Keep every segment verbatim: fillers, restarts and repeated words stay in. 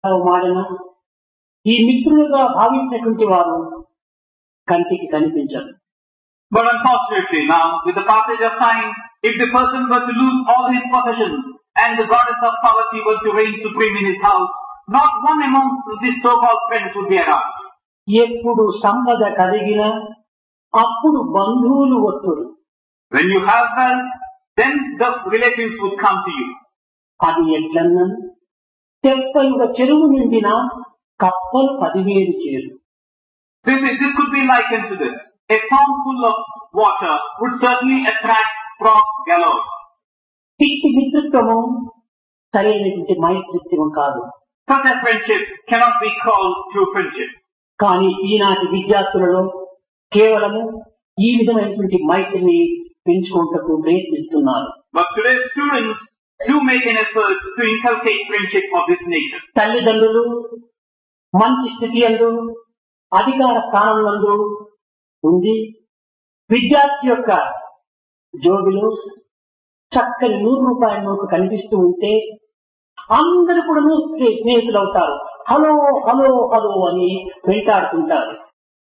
మాడిన ఈ మిత్రులుగా భావించినటువంటి వారు కంటికి కనిపించరు. But unfortunately now, with the passage of time, if the person were to lose all his possessions and the goddess of poverty were to reign supreme in his house, not one amongst these so-called friends would be around. ఎప్పుడు సంపద కలిగిన అప్పుడు బంధువులు వస్తురు. When you have wealth, then the relatives would come to you. అది ఎట్లన్నా తెప్పలుగా చెరువు నిండిన కప్పలు పదివేలు చేరు. This, is, this could be likened to this. A pond full of water would certainly attract frogs galore. ఇట్టి మిత్రత్వము సరైనటువంటి మైత్రిత్వం కాదు. Such a friendship cannot be called true friendship. కానీ ఈనాటి విద్యార్థులలో కేవలము ఈ విధమైనటువంటి మైత్రిని పెంచుకుంటూ ప్రయత్నిస్తున్నారు. But today's students do make an effort to inculcate friendship of this nature. తల్లిదండ్రులు మంచి స్థితి యందు అధికార స్థానంలో ఉంది విద్యార్థి యొక్క జోబిలో చక్కని నూరు రూపాయల నోటు కనిపిస్తూ ఉంటే అందరూ కూడా స్నేహితులు అవుతారు. హలో హలో హలో అని వెంటాడుతుంటారు.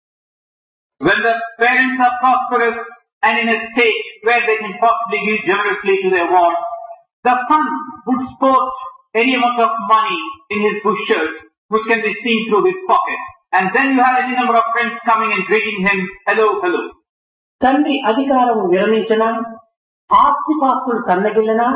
When the parents are prosperous and in a state where they can possibly give generously to their ward, the son would sport any amount of money in his bush shirt which can be seen through his pocket. And then you have any number of friends coming and greeting him, hello, hello. తండ్రి అధికారం విరమించినా ఆస్తిపాస్తులు సన్నగిల్లినా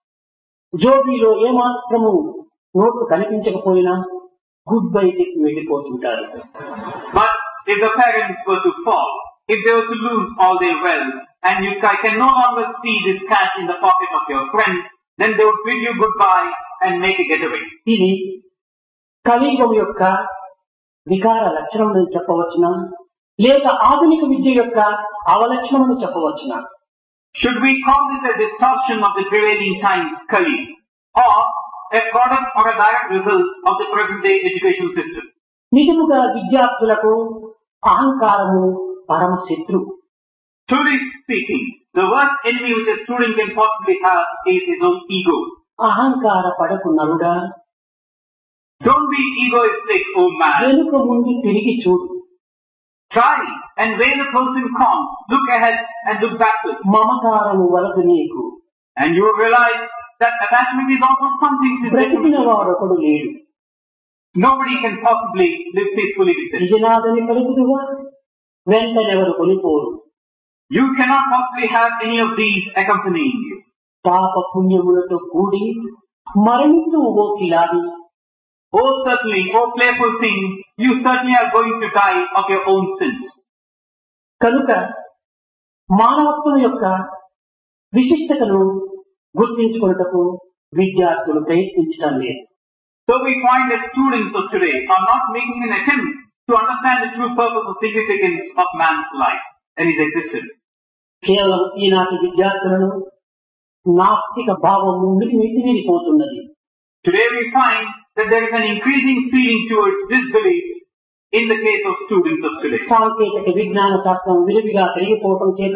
జోబీలో ఏమాత్రము నోట్లు కనిపించకపోయినా good bye చెప్పి వెళ్ళిపోతుంటారు. But if the parents were to fall, if they were to lose all their wealth, and you can no longer see this cash in the pocket of your friend, then they would bid you goodbye and make a getaway. ఇది కలియుగం యొక్క వికార లక్షణం చెప్పవచ్చునా లేక ఆధునిక విద్య యొక్క అవలక్షణం చెప్పవచ్చునా? Should we call this a distortion of the prevailing times, Kali, or a product or a direct result of the present day education system? నిజముగా విద్యార్థులకు అహంకారము పరమ శత్రు. Truly speaking, the worst enemy which a student can possibly have is his own ego. అహంకార పడకు నరుడా, don't be egoistic, O man. వెనుక ముందు తిరిగి చూడు. Try and when the person comes, look ahead and look backwards. మమకారము వలదు నీకు. And you will realize that attachment is also something to బ్రతికిన వాడొకడు లేడు. Nobody can possibly live peacefully with it. ఇజనాదని పలుకుదువా వెంటనెవరు కొనిపోరు. You cannot possibly have any of these accompanying you. పాప పుణ్యములతో కూడి మరణిస్తూ ఓ కిలాడి. Oh certainly, oh playful thing, you certainly are going to die of your own sins. కనుక మానవత్వం యొక్క విశిష్టతను గుర్తించుకొనుటకు విద్యార్థులు ప్రయత్నించడం లేదు. So we find that students of today are not making an attempt to understand the true purpose or significance of man's life and his existence. కేవలం ఈనాటి విద్యార్థులను నాస్తిక భావం మితిమీరిపోతున్నది. Today we find that there is an increasing feeling towards disbelief in the case of students of today. సాంకేతిక విజ్ఞాన శాస్త్రం విరివిగా పెరిగిపోవటం చేత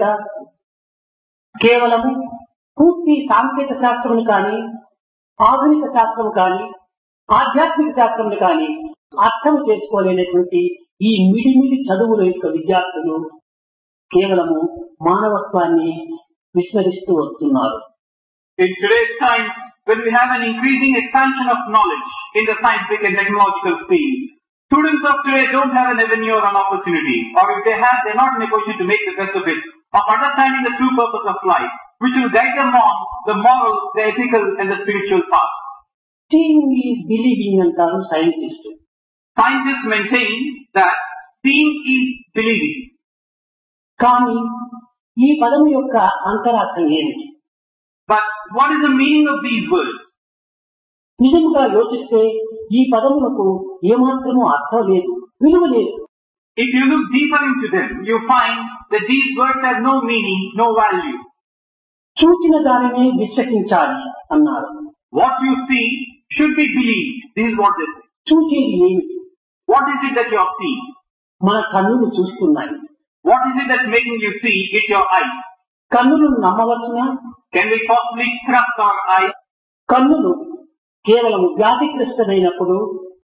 కేవలము పూర్తి సాంకేతిక శాస్త్రం కానీ ఆధునిక శాస్త్రం కానీ ఆధ్యాత్మిక శాస్త్రం కానీ అర్థం చేసుకోలేనటువంటి ఈ మిడిమిడి చదువుల యొక్క విద్యార్థులు కేవలము మానవత్వాన్ని విస్మరిస్తూ వస్తున్నారు. In today's times, when we have an increasing expansion of knowledge in the scientific and technological field, students of today don't have an avenue or an opportunity, or if they have, they're not in a position to make the best of it, of understanding the true purpose of life, which will guide them on the moral, the ethical and the spiritual path. Seeing is believing అంటారు scientist. Scientists maintain that seeing is believing. కానీ ఈ పదం యొక్క అంతరార్థం ఏమిటి? But what is the meaning of these words? నిజంగా యోచిస్తే ఈ పదములకు ఏమాత్రమూ అర్థం లేదు, విలువ లేదు. If you look deeper into them, you find that these words have no meaning, no value. చూచిన దానినే విశ్వసించాలి అన్నారు. What you see should be believed. This is what they say. చూచేది ఏమిటి? What is it that you are seeing? మన కన్నులు చూస్తున్నాయి. What is it that's making you see? It's your eyes. కన్నులు నమ్మవచ్చునా? Can we possibly trust our eyes? కన్నులు కేవలం వ్యాధిగ్రస్తమైనప్పుడు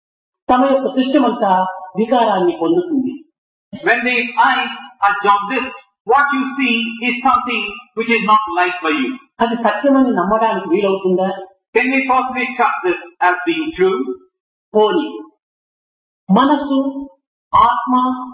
తమ యొక్క దృష్టమంతా వికారాన్ని పొందుతుంది. When the eyes are jaundiced, what you see is something which is not liked by you. అది సత్యమని నమ్మడానికి వీలవుతుందా? Can we possibly trust this as being true? పోని మనసు, ఆత్మ,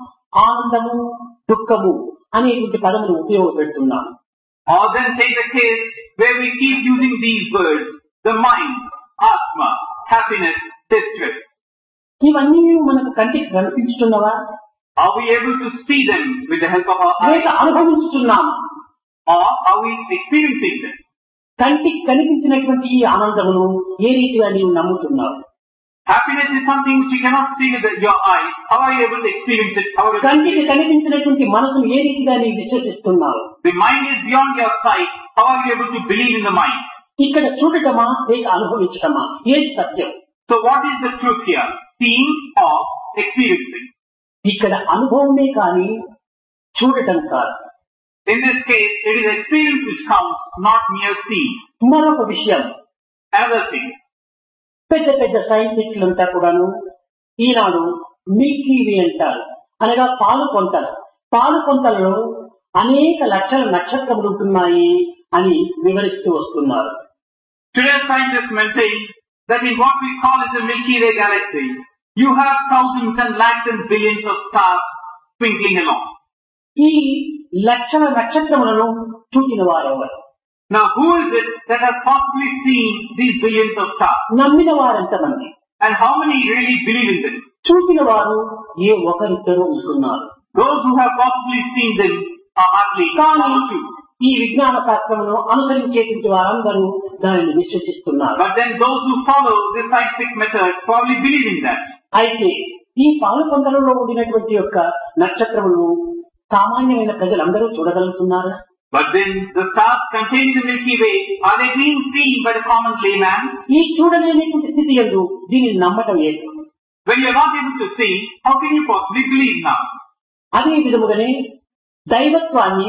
ఆనందము, దుఃఖము అనేటువంటి పదములు ఉపయోగపెడుతున్నాము. Or then take the case where we keep using these words, the mind, atma, happiness, distress. ఇవన్నీ మనకు కంటికి కనిపించుతున్నవా? Are we able to see them with the help of our లేక eyes? అనుభవించుతున్నాము? Or are we experiencing them? కంటికి కనిపించినటువంటి ఈ ఆనందమును ఏ రీతిగా నీవు నమ్ముతున్నావు? Happiness is something which you cannot see with the, your eyes. How are you able to experience it? How are you కంటికి కనిపించినటువంటి మనసును ఏ రీతిగా నీవు విశ్వసిస్తున్నావు? The mind is beyond your sight. How are you able to believe in the mind? ఇక్కడ చూడటమా లేక అనుభవించటమా? ఏది సత్యం? So what is the truth here? Seeing or experiencing? ఇక్కడ అనుభవమే కానీ చూడటం కాదు. In this case, it is experience which counts, not mere seeing. మరొక విషయం, Another thing, పెద్ద పెద్ద సైంటిస్టులంతా కూడాను ఈనాడు మిల్కీ వే అంటారు, అనగా పాలు పొంతలు. పాలు పొంతలలో అనేక లక్షల నక్షత్రములు ఉంటున్నాయి అని వివరిస్తూ వస్తున్నారు. today scientists maintain that in what we call as the Milky Way galaxy, you have thousands and lakhs and billions of stars twinkling along. ఈ లక్షల నక్షత్రములను చూచిన వారెవరు? Now who is it that has possibly seen these billions of stars? నమ్మిన వారెంతమంది? And how many really believe in this? చూసిన వారు ఏ ఒకరిద్దరు ఉంటున్నారు. Those who have possibly seen them are hardly కానీ one or two. ఈ విజ్ఞాన శాస్త్రమును అనుసరించేటువంటి వారందరూ దానిని విశ్వసిస్తున్నారు. But then those who follow this scientific method probably believe in that. అయితే ఈ పాలు పొందలలో ఉండినటువంటి యొక్క నక్షత్రములను సామాన్యమైన ప్రజలందరూ చూడగలుగుతున్నారు. But then the stars containing the Milky Way, are they being seen by the common layman? ఈ చూడలేనటువంటి స్థితి యందు దీనిని నమ్మటం లేదు. When you are not able to see, how can you possibly believe now? అదే విధముగానే దైవత్వాన్ని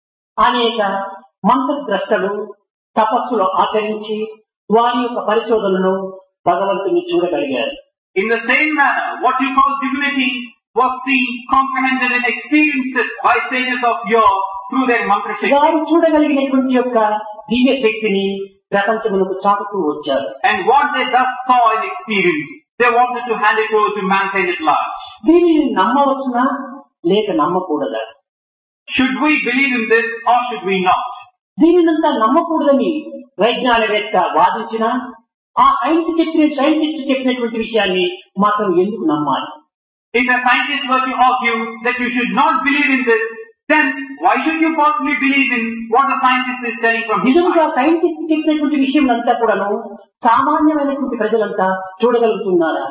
అనేక మంత్రద్రష్టలు తపస్సులు ఆచరించి వారి యొక్క పరిశోధనలో భగవంతుని చూడగలిగారు. In the same manner, what you call divinity was seen, comprehended and experienced by sages of yore through their mantra shakti. వారు చూడగలిగినటువంటి యొక్క దివ్య శక్తిని ప్రపంచమునకు చాటుతూ వచ్చారు. And what they thus saw and experienced, they wanted to hand it over to mankind at large. దీనిని నమ్మవచ్చునా లేక నమ్మకూడదా? Should we believe in this or should we not? దీనినంతా నమ్మకూడదని వైజ్ఞానికవేత్త వాదించినా ఆ science చెప్పిన scientist చెప్పినటువంటి విషయాన్ని మాత్రం ఎందుకు నమ్మాలి? If a scientist were to argue that you should not believe in this, then why should you possibly believe in what the scientist is telling from his నిజంగా mind? Scientist చెప్పినటువంటి విషయం అంతా కూడాను సామాన్యమైనటువంటి ప్రజలంతా చూడగలుగుతున్నారా?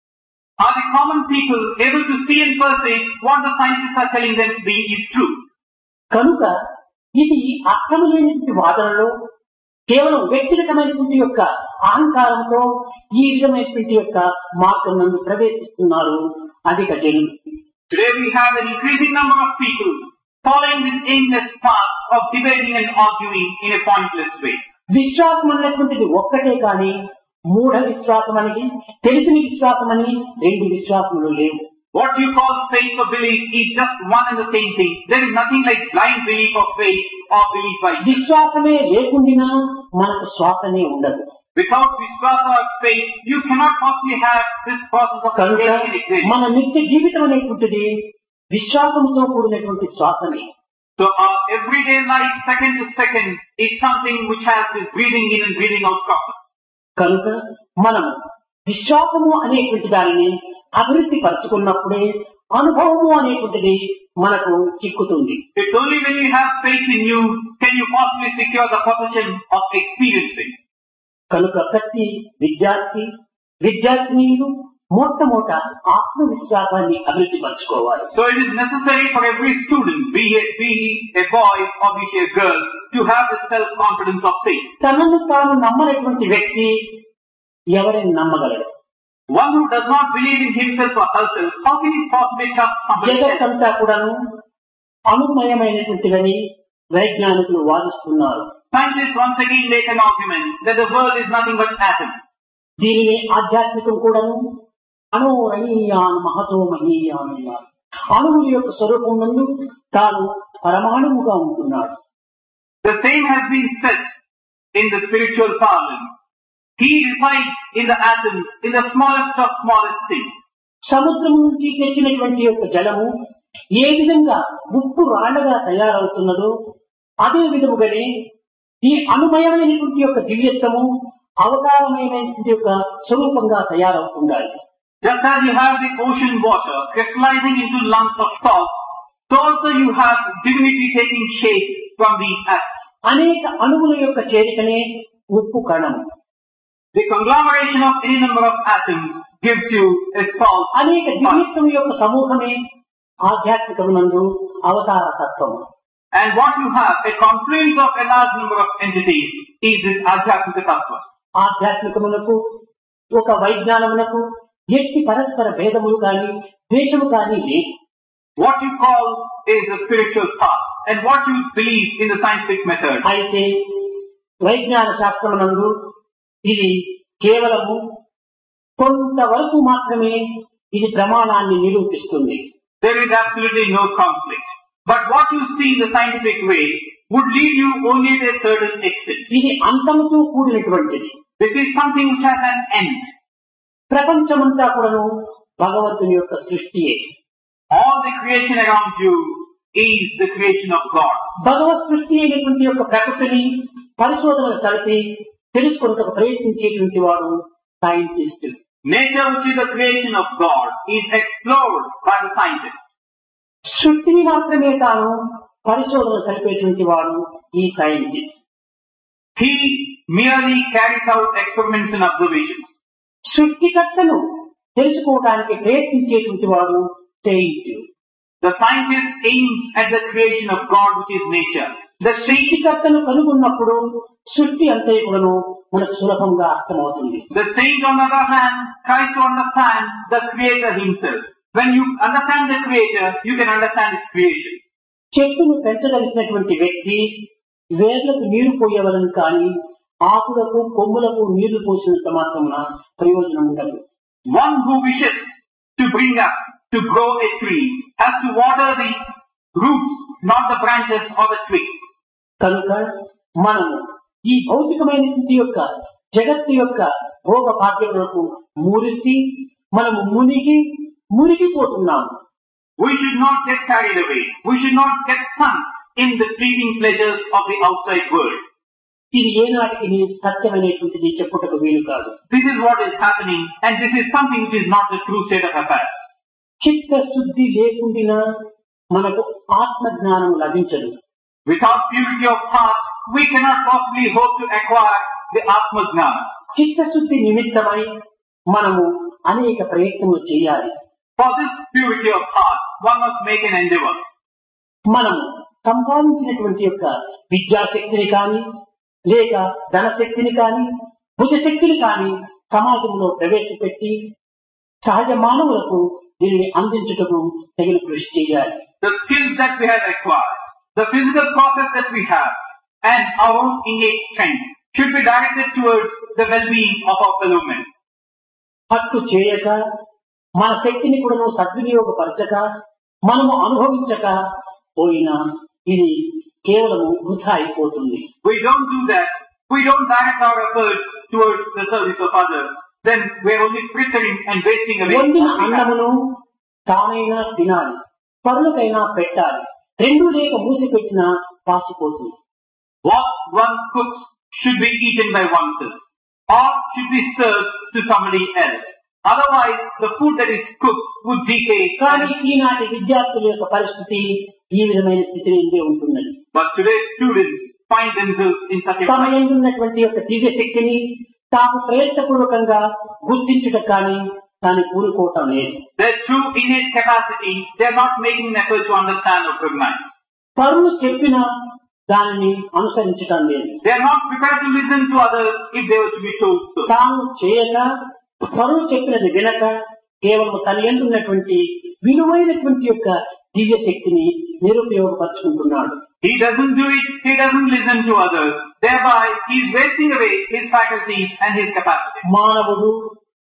Are the common people able to see and perceive what the scientists are telling them to be is true? కనుక ఇది అర్థము లేనటువంటి వాదనలో కేవలం వ్యక్తిగతమైనటువంటి యొక్క అహంకారంతో ఈ విధమైనటువంటి యొక్క మార్గం నందు ప్రవేశిస్తున్నారు అధిక జనులు. Today we have an increasing number of people following this aimless path of debating and arguing in a pointless way. విశ్వాసం అనేటువంటిది ఒక్కటే కానీ మూఢ విశ్వాసం అని తెలిసిన విశ్వాసం అని రెండు విశ్వాసములు లేవు. What you call faith or belief is just one and the same thing. There is nothing like blind belief or faith or belief by faith. విశ్వాసమే లేకుండా మనకు శ్వాసనే ఉండదు. Without Vishwasa or faith, you cannot possibly have this process of కనుక taking and experiencing. మన నిత్య జీవితం అనేటువంటిది విశ్వాసంతో కూడినటువంటి శ్వాసమే. So our everyday life, second to second, is something which has this breathing in and breathing out process. కనుక మనం విశ్వాసము అనేటువంటి దానిని అభివృద్ధి పరుచుకున్నప్పుడే అనుభవము అనేటువంటిది మనకు చిక్కుతుంది. It's only when you have faith in you can you possibly secure the possession of experiencing. కనుక ప్రతి విద్యార్థి విద్యార్థినీయులు మొట్టమొదట ఆత్మవిశ్వాసాన్ని అభివృద్ధి పరచుకోవాలి. So it is necessary for every student, be a, be a boy or be a girl, to have the self-confidence of faith. తనను తాను నమ్మనటువంటి వ్యక్తి ఎవరిని నమ్మగలడు? One who does not believe in himself or herself, how can he possibly trust somebody else? జగత్తంతా కూడాను అనుమయమైనటువంటిదని వైజ్ఞానికులు వాదిస్తున్నారు. Scientists once again make an argument that the world is nothing but atoms. దీనిని ఆధ్యాత్మికం కూడాను అణోరణీయాన్ మహతో మహీయాన్ అన్నారు. అణువుల యొక్క స్వరూపం నందు తాను పరమాణువుగా ఉంటున్నాడు. The same has been said in the spiritual parlance. He resides in the atoms, in the smallest of smallest things. సముద్రం నుంచి తెచ్చినటువంటి యొక్క జలము ఏ విధంగా ఉప్పు రాళ్లగా తయారవుతున్నదో అదే విధముగానే ఈ అనుమయమైనటువంటి యొక్క దివ్యత్వము అవతారమైనటువంటి యొక్క స్వరూపంగా తయారవుతుండాలి. Just as you have the ocean water crystallizing into lumps of salt, so also you have divinity taking shape from the atoms. అనేక అణువుల యొక్క చేరికనే ఉప్పు కణం. The conglomeration of any number of atoms gives you a salt. అనేక దివ్యత్వం యొక్క సమూహమే ఆధ్యాత్మికమునందు అవతార తత్వం. And what you have, a confluence of a large number of entities, is this Adhyatmika Tattva. ఆధ్యాత్మికమునకు ఒక వైజ్ఞానమునకు ఎట్టి పరస్పర భేదములు కానీ ద్వేషము కానీ లేదు. What you call is the spiritual path, and what you believe in the scientific method. అయితే వైజ్ఞాన శాస్త్రమునందు ఇది కేవలము కొంతవరకు మాత్రమే ఇది ప్రమాణాన్ని నిరూపిస్తుంది. There is absolutely no conflict. But what you see in the scientific way would lead you only to a certain extent. ఇది అంతముతో కూడినటువంటిది. This is something which has an end. ప్రపంచమంతా కూడాను భగవంతుని యొక్క సృష్టియే. All the creation around you is the creation of God. భగవత్ సృష్టి అయినటువంటి యొక్క ప్రకృతిని పరిశోధనలు జరిపి తెలుసుకున్నకు ప్రయత్నించేటువంటి వాడు scientist. Nature, which is the creation of God, is explored by the scientist. సృష్టిని మాత్రమే తాను పరిశోధన జరిపేటువంటి వాడు ఈ scientist. He merely carries out experiments and observations. సృష్టికర్తను తెలుసుకోవడానికి ప్రయత్నించేటువంటి వాడు Saint. The scientist aims at the creation of God, which is nature. The సృష్టికర్తను కనుగొన్నప్పుడు సృష్టి అంతే కూడాను మనకు సులభంగా అర్థమవుతుంది. The saint, on the other hand, tries to understand the creator himself. When you understand the creator, you can understand his creation. చెట్టును పెంచగలిగినటువంటి వ్యక్తి వేర్లకు నీరు పోయేవలను కానీ ఆకులకు కొమ్ములకు నీళ్లు పోసినంత మాత్రమున ప్రయోజనం ఉండదు. One who wishes to bring up, to grow a tree, has to water the roots, not the branches or the twigs. కనుక మనము ఈ భౌతికమైనటువంటి యొక్క జగత్తు యొక్క భోగ భాగ్యములకు మురిసి మనము మునిగి మునిగిపోతున్నాము. We should not get carried away. We should not get sunk in the fleeting pleasures of the outside world. ఇది ఏనాటికి సత్యమైనటువంటిది చెప్పుటకు వీలు కాదు. This is what is happening, and this is something which is not the true state of affairs. చిత్త శుద్ధి లేకుండా మనకు ఆత్మ జ్ఞానం లభించదు. Without purity of heart, we cannot possibly hope to acquire the Atma Jnana. చిత్తశుద్ధి నిమిత్తమై మనము అనేక ప్రయత్నములు చేయాలి. For this purity of heart, one must make an endeavor. మనము సంపాదించినటువంటి యొక్క విద్యాశక్తిని కానీ లేక ధనశక్తిని కానీ భుజశక్తిని కానీ సమాజంలో ప్రవేశపెట్టి సహజ మానవులకు దీనిని అందించుటకు తగిన కృషి చేయాలి. The skills that we have acquired, the physical process that we have, and our own innate strength should be directed towards the well-being of our fellow men. అట్టు చేయక మన శక్తిని కూడా సద్వినియోగపరచక మనము అనుభవించక పోయినా ఇది కేవలము వృధా అయిపోతుంది. We don't do that. We don't direct our efforts towards the service of others. Then we are only frittering and wasting away. వండిన అన్నమును తానైనా తినాలి, పరులకైనా పెట్టాలి. రెండు లేక మూసి పెట్టినా పాసిపోతుంది. What one cooks should be eaten by oneself, or should be served to somebody else. Otherwise, the food that is cooked would decay. కానీ ఈనాటి విద్యార్థుల యొక్క పరిస్థితి ఈ విధమైన స్థితిలో ఉండే ఉంటున్నది. But today's students find themselves in such a తమ ఉన్నటువంటి యొక్క దివ్య శక్తిని తాము ప్రయత్నపూర్వకంగా గుర్తించుట కానీ దాన్ని కూరుకోవటం లేదు. Their true innate capacity, they are not making an effort to understand or recognize. పరులు చెప్పిన దానిని అనుసరించటం లేదు. They are not prepared to listen to others if they were to be told so. తాము చేయక పరులు చెప్పినది వినక కేవలం తన ఎందున్నటువంటి విలువైనటువంటి యొక్క దివ్య శక్తిని నిరుపయోగపరుచుకుంటున్నాడు. He doesn't do it, he doesn't listen to others. Thereby, he is wasting away his faculties and his capacity. మానవుడు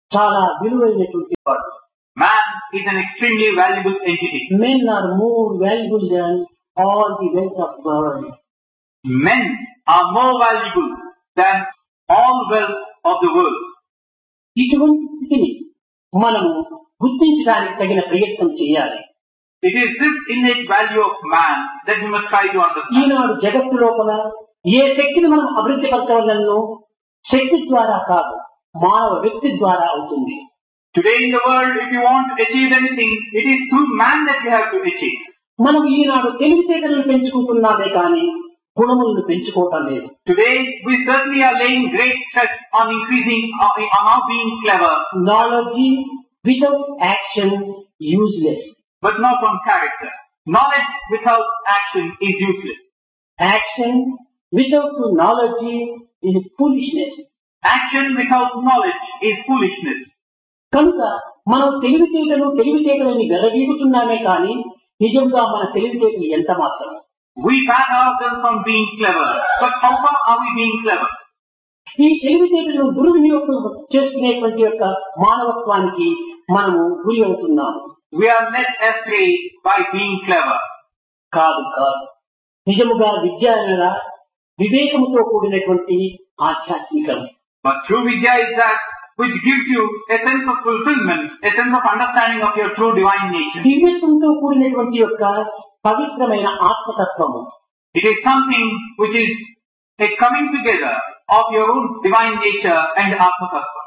చాలా విలువైనటువంటి వాడు. Man is an extremely valuable entity. Men are more valuable than all the wealth of the world. Men are more valuable than all wealth of the world. ఇటువంటి స్థితిని మనము గుర్తించడానికి తగిన ప్రయత్నం చేయాలి. It is this innate value of man that we must try to understand. ఈనాడు జగత్తు లోపల ఏ శక్తిని మనం అభివృద్ధి పరచవలనో శక్తి ద్వారా కాదు, మానవ వ్యక్తి ద్వారా అవుతుంది. Today in the world, if you want to achieve anything, it is through man that you have to achieve. మనం ఈనాడు తెలివితేటలను పెంచుకుంటున్నామే కానీ గుణములను పెంచుకోవటం లేదు. Today, we certainly are laying great stress on increasing, on our being clever. Knowledge without action useless. But not on character. Knowledge without action is useless. Action without knowledge is foolishness. Action without knowledge is foolishness. కనుక మనం తెలివితేటలు తెలివితేటలని వెరవీగుతున్నామే కానీ నిజంగా మన తెలివితేటలు ఎంత మాత్రం. We pat ourselves on being clever, but how far are we being clever? ఈ తెలివితేటలను దుర్వినియోగం చేసుకునేటువంటి యొక్క మానవత్వానికి మనము గురి అవుతున్నాము. We are led astray by being clever. కాదు కాదు నిజముగా విద్య అనగా వివేకముతో కూడినటువంటి ఆధ్యాత్మికం. But true Vidya is that which gives you a sense of fulfillment, a sense of understanding of your true divine nature. దివ్యత్వంతో కూడినటువంటి యొక్క పవిత్రమైన ఆత్మతత్వము. It is something which is a coming together of your own divine nature and Atma Tattva.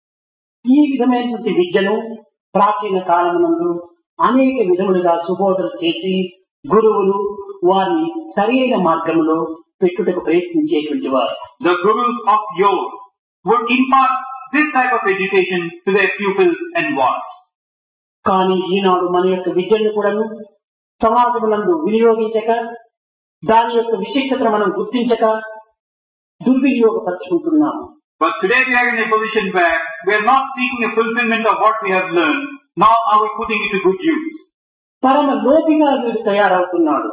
ఈ విధమైనటువంటి విద్యను ప్రాచీన కాలమునందు అనేక విధములుగా సుబోధన చేసి గురువులు వారిని సరైన మార్గంలో పెట్టుటకు ప్రయత్నించేటువంటి వారు. The gurus of yore would impart this type of education to their pupils and wards. కానీ ఈనాడు మన యొక్క విద్యను కూడాను సమాజమునందు వినియోగించక దాని యొక్క విశిష్టతను మనం గుర్తించక దుర్వినియోగపరుచుకుంటున్నాము. But today we are in a position where we are not seeking a fulfillment of what we have learned. Now are we putting it to good use? పరమ లోపిగా వీడు తయారవుతున్నాడు.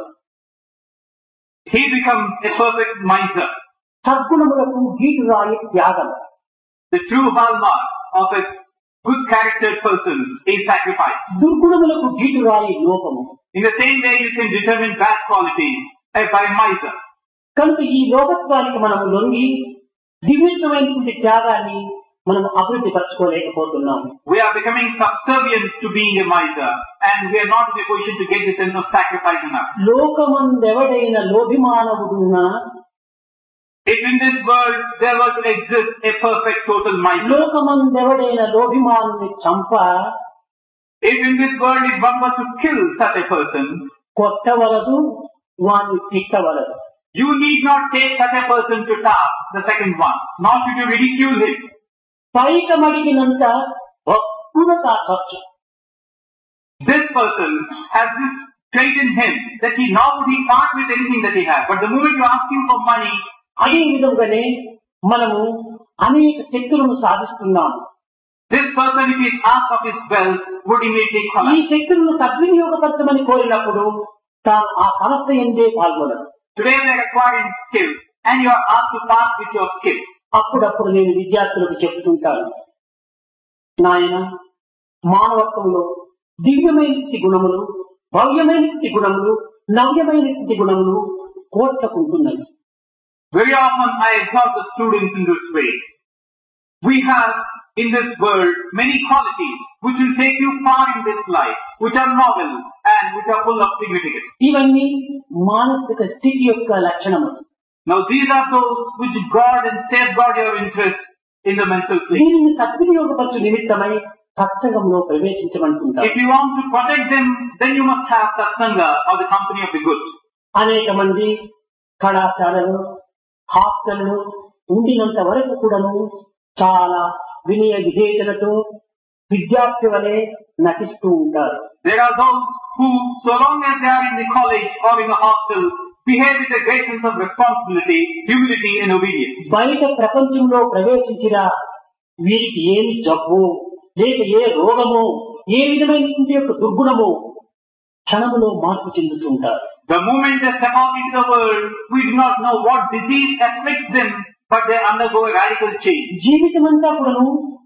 He becomes a perfect miser. సద్గుణములకు గీటురాయి త్యాగం. The true hallmark of a good charactered person is sacrifice. దుర్గుణములకు గీటురాయి లోపము. In the same way you can determine bad qualities by miser. కనుక ఈ లోకత్వానికి మనము లొంగి దివ్యమైనటువంటి త్యాగాన్ని మనం అభివృద్ధి పరచుకోలేకపోతున్నాము. We are becoming subservient to being a miser and we are not in a position to get the sense of sacrifice in us. లోకమందెవడైన లోభిమానవుడున్నా, if in this world there were to exist a perfect total miser, లోకమందెవడైన లోభిమానుని చంప, if in this world if one were to kill such a person, కొట్టవలదు, వాణ్ణి తిట్టవలదు. You need not take such a person to task, the second one, nor should you ridicule him. పైకమడిగినంత భక్తుల కావచ్చు. This person has this trait in him that he now would he part with anything that he has. But the moment you ask him for money, అదే విధంగానే మనము అనేక శక్తులను సాధిస్తున్నాము. this person, if he is asked of his wealth, would immediately ఈ collapse. శక్తులను సద్వినియోగపరచమని కోరినప్పుడు తాను ఆ సంస్థ ఎందే పాల్గొనడు. Today we are acquiring skills and you are asked to pass with your skills. అప్పుడప్పుడు నేను విద్యార్థులకు చెప్తుంటాను, నాయన మానవత్వంలో దివ్యమైనటువంటి గుణములు, భవ్యమైనటువంటి గుణములు, నవ్యమైనటువంటి గుణములు కోట్లకు ఉంటున్నాయి. Very often I exhort the students in this way. We have in this world many qualities which will take you far in this life, which are novel and which are full of significance. ఇవన్నీ మానసిక స్థితి యొక్క లక్షణములు. Now these are those which guard and safeguard your interest in the mental plane. దీనిని సద్వినియోగపరచు నిమిత్తమై సత్సంగంలో ప్రవేశించమంటుంటారు. If you want to protect them, then you must have satsanga or the company of the good. అనేక మంది కళాశాలలు, హాస్టళ్లు ఉండినంత వరకు కూడాను చాలా వినయ విధేయతలతో విద్యార్థి వలె నటిస్తూ ఉంటారు. There are those who, so long as they are in the college or in the hostel, behave with a great sense of responsibility, humility and obedience. బయట ప్రపంచంలో ప్రవేశించిరా వీరికి ఏమి జబ్బు లేక ఏ రోగము ఏ విధమైనటువంటి యొక్క దుర్గుణము క్షణములో మార్పు చెందుతుంటారు. The moment they step out into the world, we do not know what disease afflicts them, but they undergo a radical change. జీవితమంతా కూడాను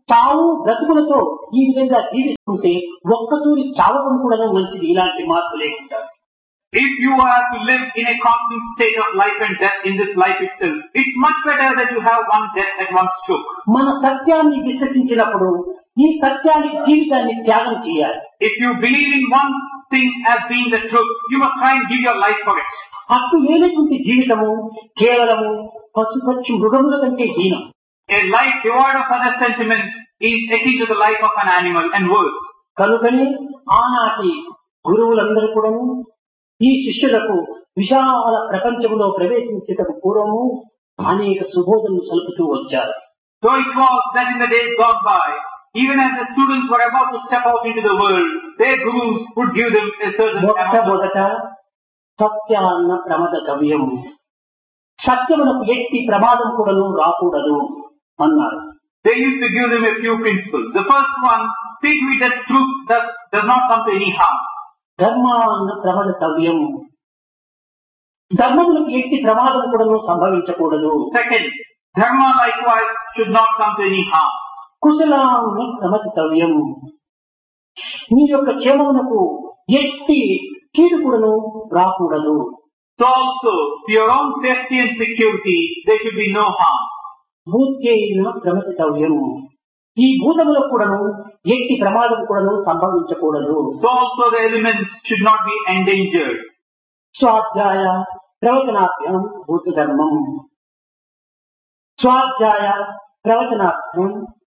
చావు బ్రతుకులతో ఈ విధంగా జీవిస్తుంటే ఒక్కతూరి చావడం కూడా మంచిది, ఇలాంటి మార్పు లేకుండా. If you are to live in a constant state of life and death in this life itself, it's much better that you have one death at one stroke. మన సత్యాన్ని విశ్వసించినప్పుడు ఈ సత్యానికి జీవితాన్ని త్యాగం చేయాలి. If you believe in one thing as being the truth, you must try and give your life for it. హక్కు లేనటువంటి జీవితము కేవలము పశుపక్షి మృగముల కంటే హీనం. A life devoid of other sentiments is akin to the life of an animal and worse. కనుకని ఆనాటి గురువులందరూ కూడా ఈ శిష్యులకు విశాల ప్రపంచంలో ప్రవేశించేటకు పూర్వము అనేక సుబోధనలు సలుపుతూ వచ్చారు. So it was that in the days gone by, even as the students were about to step out into the world, their gurus would give them a certain amount of... మొట్టమొదట సత్యాన్న ప్రమద గవ్యం, సత్యమునకు ఎట్టి ప్రమాదం కూడాను రాకూడదు అన్నారు. They used to give them a few principles. The first one, speak with the truth that does not come to any harm. ధర్మాన్న ప్రమదతవ్యం, ధర్మములకు ఎట్టి ప్రమాదం కూడాను సంభవించకూడదు. Second, dharma likewise should not come to any harm. కుశలాన్ని ప్రమదితవ్యం, మీ యొక్క క్షేమమునకు ఎట్టి కీడు కూడాను రాకూడదు. So also, to your own safety and security, there should be no harm. భూత్యైన ప్రమదితవ్యం, ఈ భూతములకు కూడాను ఎట్టి ప్రమాదం కూడాను సంభవించకూడదు. So also the elements should not be endangered. స్వాధ్యాయ ప్రవచనాభ్యం భూత ధర్మం, స్వాధ్యాయ ప్రవచనాభ్యం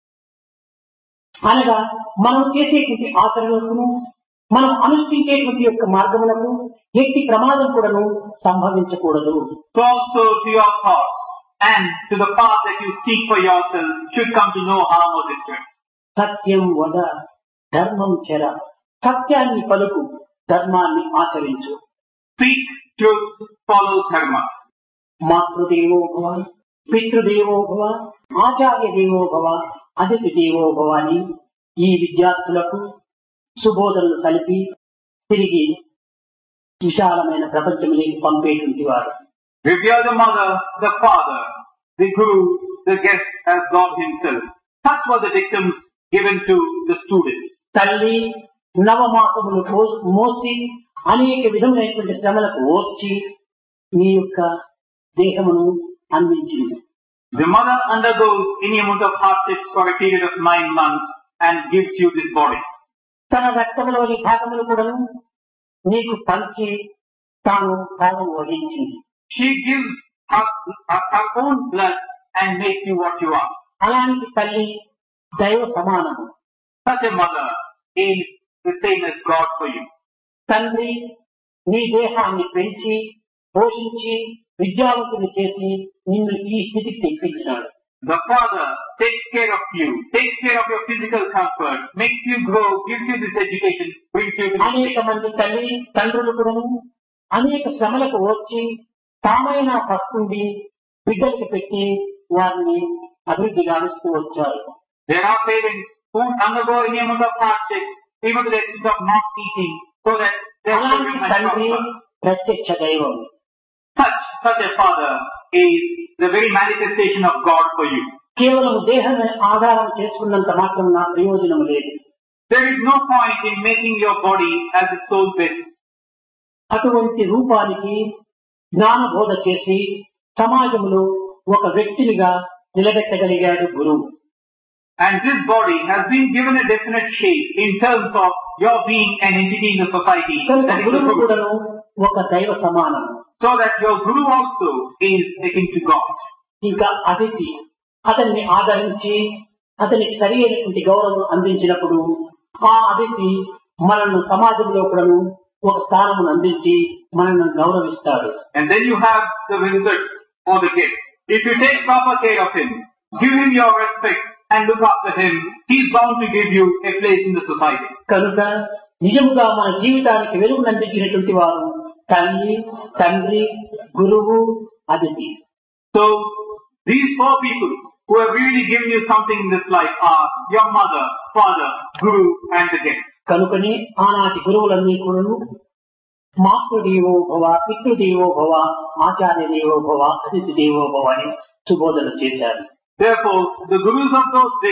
అనగా మనం చేసేటువంటి ఆచరణలకు, మనం అనుష్ఠించేటువంటి యొక్క మార్గములకు ఎట్టి ప్రమాదం కూడాను సంభవించకూడదు. So also to your thoughts and to the path that you seek for yourself should come to no harm or distress. సత్యం వద ధర్మం చెర, సత్యాన్ని పలుకు ధర్మాన్ని ఆచరించు. Speak truth, follow dharma. మాతృదేవో భవ, పితృదేవో భవ, ఆచార్య దేవో భవ, అతిథి దేవో భవ అని ఈ విద్యార్థులకు సుబోధనలు కలిపి తిరిగి విశాలమైన ప్రపంచంలోకి పంపేటువంటి వారు. Revere the mother, the father, the guru, the guest as God himself. Such were the dictums given to the students. తల్లి నవమాసములు మోసి అనేక విధములైనటువంటి శ్రమలకు ఓర్చి మీ యొక్క దేహమును అందించింది. The mother undergoes any amount of hardships for a period of nine months and gives you this body. తన రక్తములోని భాగములు కూడా నీకు పంచి తాను భాగం వహించింది. She gives her, her, her own blood and makes you what you are. అలాంటి తల్లి దైవ సమానము. Such a mother is the same as God for you. తండ్రి నీ దేహాన్ని పెంచి పోషించి విద్యావంతుని చేసి నిన్ను ఈ స్థితికి తెప్పించినాడు. The father takes care of you, takes care of your physical comfort, makes you grow, gives you this education, brings you to this అనేక మంది తల్లి తండ్రులు కూడా అనేక శ్రమలకు వచ్చి తామైన పస్తుండి బిడ్డలకు పెట్టి వారిని అభివృద్ధి గావిస్తూ వచ్చారు. There are parents who undergo any amount of hardships, even to the extent of not eating, so that their children might తండ్రి prosper. ప్రత్యక్ష దైవం. Such, such a father is the very manifestation of God for you. కేవలం దేహాన్ని ఆధారం చేసుకున్నంత మాత్రం నా ప్రయోజనం లేదు. There is no point in making your body as the sole basis. అటువంటి రూపానికి జ్ఞానబోధ చేసి సమాజంలో ఒక వ్యక్తినిగా నిలబెట్టగలిగాడు గురువు. And this body has been given a definite shape in terms of your being an entity in the society. కనుక That is the గురువు guru. కూడాను ఒక దైవ సమానం. So that your guru also is akin to God. ఇంకా అతిథి అతన్ని ఆదరించి అతనికి సరి అయినటువంటి గౌరవం అందించినప్పుడు ఆ అతిథి మనల్ని సమాజంలో కూడాను ఒక స్థానమును అందించి మనల్ని గౌరవిస్తాడు. And then you have the visitor or the guest. If you take proper care of him, give him your respect and look after him, he is bound to give you a place in the society. కనుక నిజముగా మన జీవితానికి వెలుగును అందించినటువంటి వారు తల్లి, తండ్రి, గురువు, అతిథి. So these four people who have really given you something in this life are your mother, father, guru and the guest. కనుకని ఆనాటి గురువులన్నీ కూడా మాతృదేవో భవ, పితృదేవో భవ, ఆచార్య దేవో భవ, అతిథి దేవో భవ అని సుబోధన చేశారు. Therefore, the gurus of those days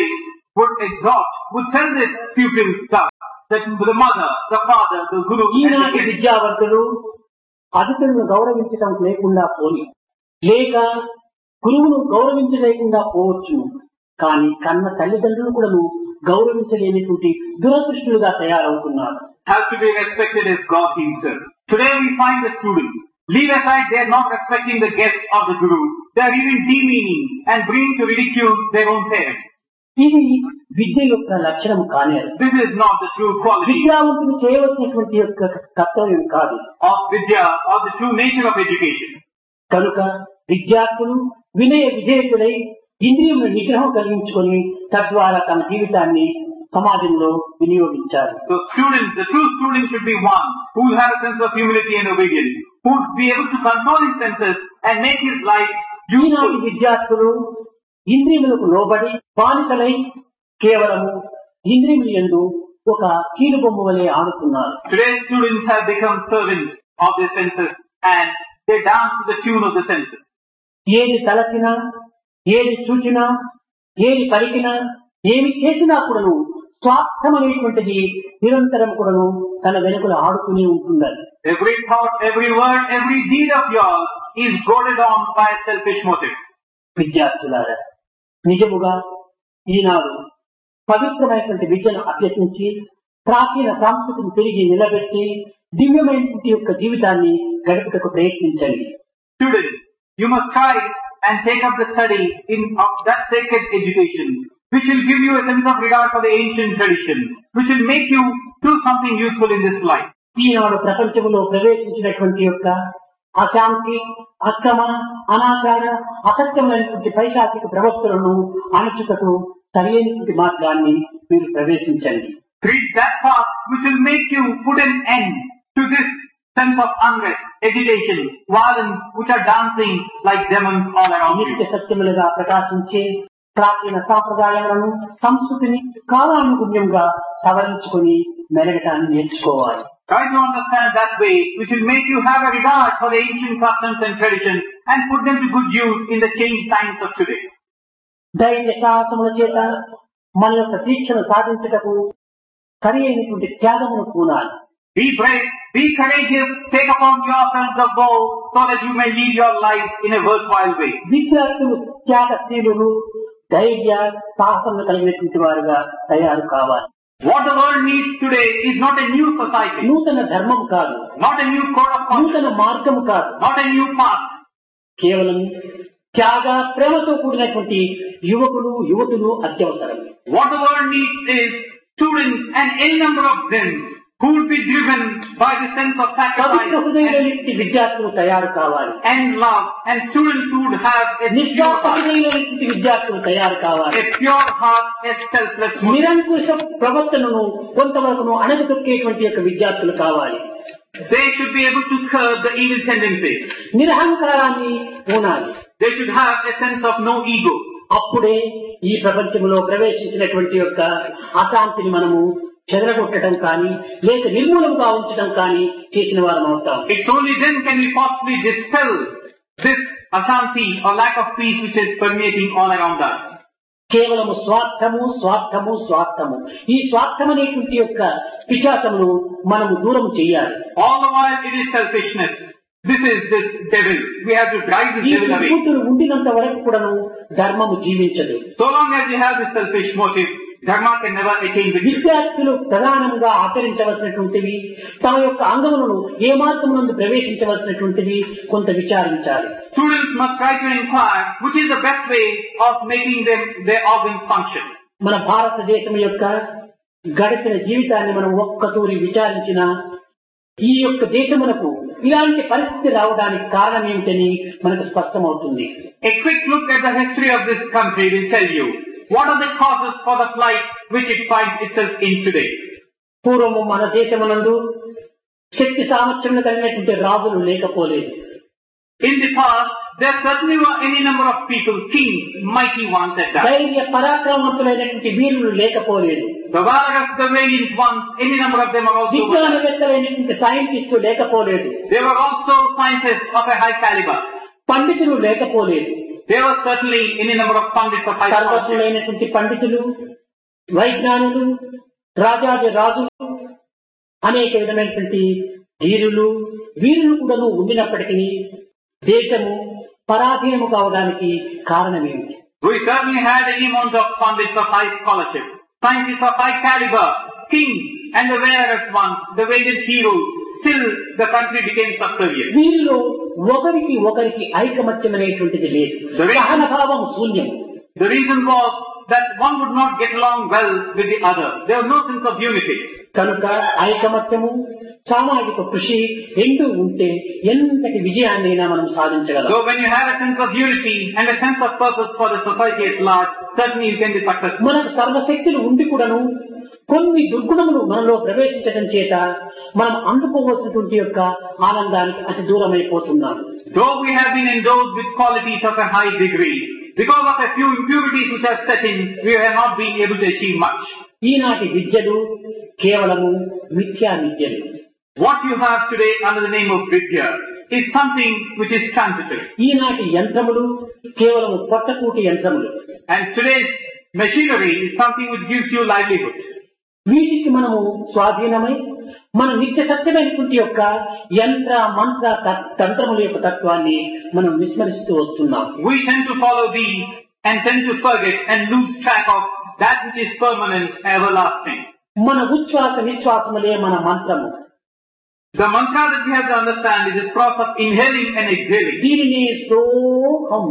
would exhort, would tell their pupils stuff, that the mother, the father, the guru, and the ఈనాటి guest. విద్యావంతులు అతిథులను గౌరవించడం లేకుండా పోని, లేక గురువును గౌరవించలేకుండా పోవచ్చును. కానీ కన్న తల్లిదండ్రులు కూడా గౌరవించలేనటువంటి దురదృష్టులుగా తయారవుతున్నారు. Has to be respected as God himself. Today we find the students, leave aside they are not respecting the guests of the guru, they are even demeaning and bringing to ridicule their own parents. ఇది విద్య యొక్క లక్షణం కానేరు. This is not the true quality విద్యావంతులు చేయవలసినటువంటి యొక్క కర్తవ్యం కాదు. of Vidya or the true nature of education. కనుక విద్యార్థులు వినయ విధేయతులై ఇంద్రియముల నిగ్రహం కలిగించుకొని తద్వారా తమ జీవితాన్ని సమాజంలో వినియోగించాలి. So students, the true student should be one who will have a sense of humility and obedience, who would be able to control his senses and make his life ఈనాటి useful. విద్యార్థులు ఇంద్రియములకు లోబడి బానిసలై కేవలము ఇంద్రియములు యందు ఒక కీలుబొమ్మ వలె ఆడుతున్నారు. Today's students have become servants of their senses and they dance to the tune of the senses. ఏది తలచినా, ఏది చూచినా, ఏది పలికినా, ఏమి చేసినా కూడాను స్వార్థం అనేటువంటిది నిరంతరం కూడాను తన వెనుకలు ఆడుతూనే ఉంటుందని. Every thought, every word, every deed of yours is goaded on by a selfish motive. విద్యార్థులారా, నిజముగా ఈనాడు పవిత్రమైనటువంటి విద్యను అభ్యసించి ప్రాచీన సంస్కృతిని తిరిగి నిలబెట్టి దివ్యమైనటువంటి యొక్క జీవితాన్ని గడుపుటకు ప్రయత్నించండి. Students, you must try and take up the study in of that sacred education, which will give you a sense of regard for the ancient tradition, which will make you do something useful in this life. ఈనాడు ప్రపంచంలో ప్రవేశించినటువంటి యొక్క అశాంతి, అక్రమ, అనాచార, అసత్యమైనటువంటి పైశాచిక ప్రవక్తలను అణచుటకు సరైనటువంటి మార్గాన్ని మీరు ప్రవేశించండి. Read that path which will make you put an end to this sense of unrest, agitation, violence, which are dancing like demons all around నిత్య you. సత్యములుగా ప్రకాశించే ప్రాచీన సాంప్రదాయాలను, సంస్కృతిని కాలానుగుణ్యంగా సవరించుకొని మెరగటాన్ని నేర్చుకోవాలి. Try to understand that way, which will make you have a regard for the ancient customs and traditions and put them to good use in the changed times of today. ధైర్య సాహసముల చేత మన యొక్క దీక్షను సాధించటకు సరి అయినటువంటి త్యాగమును పూనాలి. Be brave, be courageous, take upon yourself the vow so that you may lead your life in a worthwhile way. విద్యార్థులు త్యాగశీలులు, ధైర్య సాహసములు కలిగినటువంటి వారుగా తయారు కావాలి. What the world needs today is not a new society, నూతన ధర్మం కాదు, not a new code of conduct, నూతన మార్గము కాదు, not a new path. కేవలం త్యాగ ప్రేమతో కూడినటువంటి యువకులు యువతులు అత్యవసరం. What the world needs is students and any number of them who will be driven by the sense of Pavitra sacrifice and, హృదయులైనటువంటి విద్యార్థులు తయారు కావాలి. and love, and students who would have a pure నిస్వార్థ heart, హృదయులైనటువంటి విద్యార్థులు తయారు కావాలి. a pure heart, a selfless motive. నిరంకుశ ప్రవర్తనను కొంతవరకును అణగదొక్కేటువంటి యొక్క విద్యార్థులు కావాలి. They should be able to curb the evil tendencies. నిరహంకారాన్ని పూనాలి. They should have a sense of no ego. అప్పుడే ఈ ప్రపంచంలో ప్రవేశించినటువంటి యొక్క అశాంతిని మనము చెదరగొట్టడం కానీ లేక నిర్మూలంగా ఉంచడం కానీ చేసిన వారం అవుతాం. It's only then can we possibly dispel this ashanti or lack of peace which is permeating all around us. కేవలము స్వార్థము స్వార్థము స్వార్థము ఈ స్వార్థం అనేటువంటి యొక్క పిశాచమును మనము దూరం చేయాలి. All the while it is selfishness. This is this devil. We have to drive this ఈ devil away. దుర్బుద్ధులు ఉండినంత వరకు కూడాను ధర్మము జీవించదు. So long as you have this selfish motive, dharma can never attain victory. విద్యార్థులు ప్రధానంగా ఆచరించవలసినటువంటివి, తమ యొక్క అంగములను ఏ మార్గమునందు ప్రవేశించవలసినటువంటివి కొంత విచారించాలి. Students must try to inquire which is the best way of making them their organs function. మన భారతదేశం యొక్క గడిచిన జీవితాన్ని మనం ఒక్కతూరి విచారించిన ఈ యొక్క దేశమునకు ఇలాంటి పరిస్థితి రావడానికి కారణం ఏమిటని మనకు స్పష్టమవుతుంది. A quick look at the history of this country will tell you what are the causes for the plight which it finds itself in today. పూర్వము మన దేశమునందు శక్తి సామర్థ్యం కలిగినటువంటి రాజులు లేకపోలేదు. In the past, there certainly were any number of people, kings, mighty ones at that. ధైర్య పరాక్రమవంతులైనటువంటి వీరులు లేకపోలేదు. The valorous, the valiant ones, any number of them are also were. విజ్ఞానవేత్తలైనటువంటి scientist లేకపోలేదు. There were also scientists of a high caliber. పండితులు లేకపోలేదు. There were certainly any number of pundits of high quality. సర్వజ్ఞులైనటువంటి పండితులు, వైజ్ఞానులు, రాజాది రాజులు, అనేక విధమైనటువంటి ధీరులు, వీరులు కూడాను ఉండినప్పటికీ దేశము పరాధీనము కావడానికి కారణమేమిటి? We certainly had any amount of pundits of high scholarship, scientists of high caliber, kings and the various ones, the valiant heroes. Still, the country became subservient. వీరిలో ఒకరికి ఒకరికి ఐకమత్యం అనేటువంటిది లేదు. సహనభావం శూన్యం. The reason was that one would not get along well with the other. There was no sense of unity. కనుక ఐకమత్యము, సామాజిక కృషి రెండు ఉంటే ఎంతటి విజయాన్నైనా మనం సాధించగలం. So when you have a sense of unity and a sense of purpose for the society at large, certainly you can be successful. మనకు సర్వశక్తులు ఉండి కూడాను కొన్ని దుర్గుణములు మనలో ప్రవేశించడం చేత మనం అందుకోవాల్సినటువంటి యొక్క ఆనందానికి అతి దూరమైపోతున్నాం. Though we have been endowed with qualities of a high degree, because of a few impurities which are set in, we have not been able to achieve much. ఈనాటి విద్యలు కేవలము మిథ్యా విద్యలు. What you have today under the name of Vidya is something which is transitory. ఈనాటి యంత్రములు కేవలము పొట్టకూటి యంత్రములు. And today's machinery is something which gives you livelihood. వీటికి మనము స్వాధీనమై మన నిత్య సత్యమైనటువంటి యొక్క యంత్ర మంత్ర తంత్రముల యొక్క తత్వాన్ని మనం విస్మరిస్తూ వస్తున్నాం. We tend to follow these and tend to forget and lose track of that which is permanent, everlasting. మన ఉచ్ఛ్వాస నిశ్వాసములే మన మంత్రము. The mantra that we have to understand is this process of inhaling and exhaling. దీనిని సోహం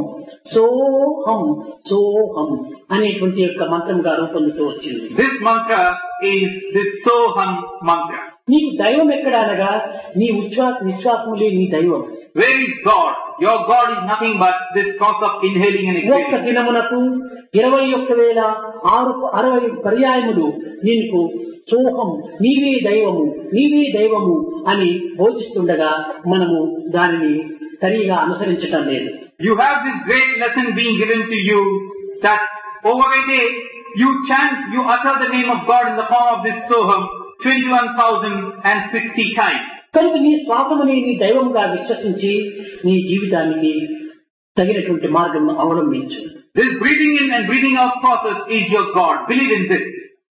సోహం సోహం అనేటువంటి యొక్క మంత్రంగా రూపొందుతూ వచ్చింది. This mantra is this Soham mantra. నీకు దైవం ఎక్కడ అనగా నీ ఉచ్ఛ్వాస నిశ్వాసములే నీ దైవం. Where is God? Your God is nothing but this process of inhaling and ఒక్క exhaling. దినమునకు ఇరవై ఒక్క వేల ఆరు అరవై పర్యాయములు నీకు సోహం నీవే దైవము నీవే దైవము అని బోధిస్తుండగా మనము దానిని సరిగా అనుసరించటం లేదు. You have this great lesson being given to you that over a day you chant, you utter the name of God in the form of this Soham twenty-one thousand sixty times. కనుక నీ శ్వాసమనే నీ దైవంగా విశ్వసించి నీ జీవితానికి తగినటువంటి మార్గం అవలంబించు. This breathing in and breathing out process is your God. Believe in this.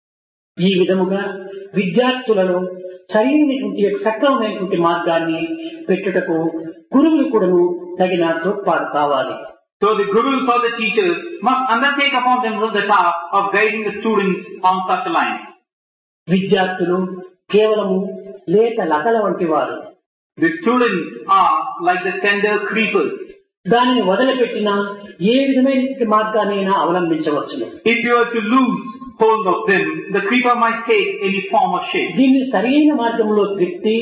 ఈ విధముగా విద్యార్థులలో సరైనటువంటి సక్రమమైనటువంటి మార్గాన్ని పెట్టుటకు గురువులు కూడాను తగిన తోడ్పాటు కావాలి. So the gurus or the teachers must undertake upon themselves the task of guiding the students on such lines. విద్యార్థులు కేవలము లేత లతల వంటి వారు. The students are like the tender creepers. దానిని వదిలిపెట్టిన ఏ విధమైన మార్గాన్నైనా అవలంబించవచ్చును. If you were to lose hold of them, the creeper might take any form or shape. దీన్ని సరైన మార్గంలో త్రిప్తి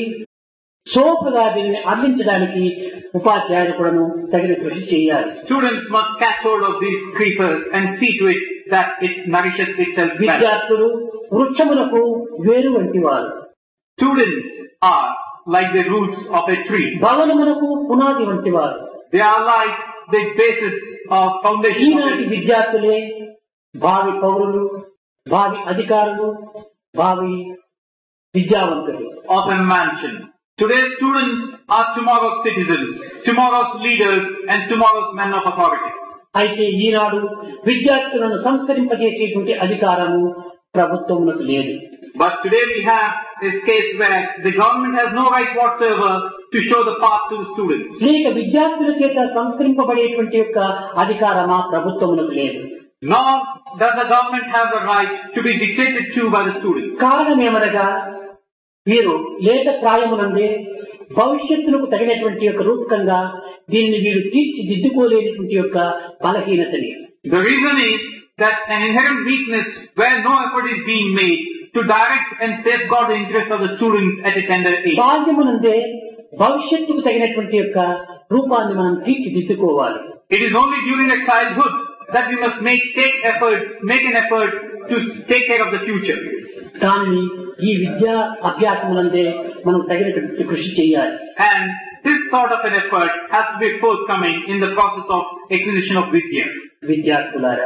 సోపుగా దీన్ని అందించడానికి ఉపాధ్యాయులు కూడాను తగిన కృషి చేయాలి. Students must catch hold of these creepers and see to it that it nourishes itself well. విద్యార్థులు వృక్షములకు వేరు వంటి వారు. Students are like the roots of a tree. భవనములకు పునాది వంటి వారు. They are like the basis of foundation. ఈనాటి విద్యార్థులే భావి పౌరులు, భావి అధికారులు, భావి విద్యావంతులు. Of a mansion. Today's students are tomorrow's citizens, tomorrow's leaders and tomorrow's men of authority. అయితే ఈనాడు విద్యార్థులను సంస్కరింపజేసేటువంటి అధికారము ప్రభుత్వమునకు లేదు. But today we have this case where the government has no right whatsoever to show the path to the students. లేక విద్యార్థుల చేత సంస్కరింపబడేటువంటి యొక్క అధికారమా ప్రభుత్వమునకు లేదు. Nor does the government have the right to be dictated to by the students. కారణమేమనగా వీరు లేత ప్రాయమునందే భవిష్యత్తులకు తగినటువంటి యొక్క రూపకంగా దీన్ని వీరు తీర్చిదిద్దుకోలేనటువంటి యొక్క బలహీనతని. The reason is that an inherent weakness where no effort is being made to direct and safeguard the interests of the students at a tender age. బాల్యమునందే భవిష్యత్తుకు తగినటువంటి యొక్క రూపాన్ని మనం తీర్చిదిద్దుకోవాలి. It is only during the childhood that we must make take effort, make an effort to take care of the future. దానిని ఈ విద్యా అభ్యాసమునందే మనం తగినటువంటి కృషి చేయాలి. And this sort of an effort has to be forthcoming in the process of acquisition of vidya. విద్యార్థులారా,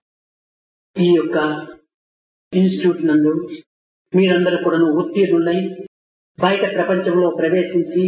ఈ యొక్క ఇన్స్టిట్యూట్ నందు మీరందరూ కూడా ఉత్తీర్ణులై బయట ప్రపంచంలో ప్రవేశించి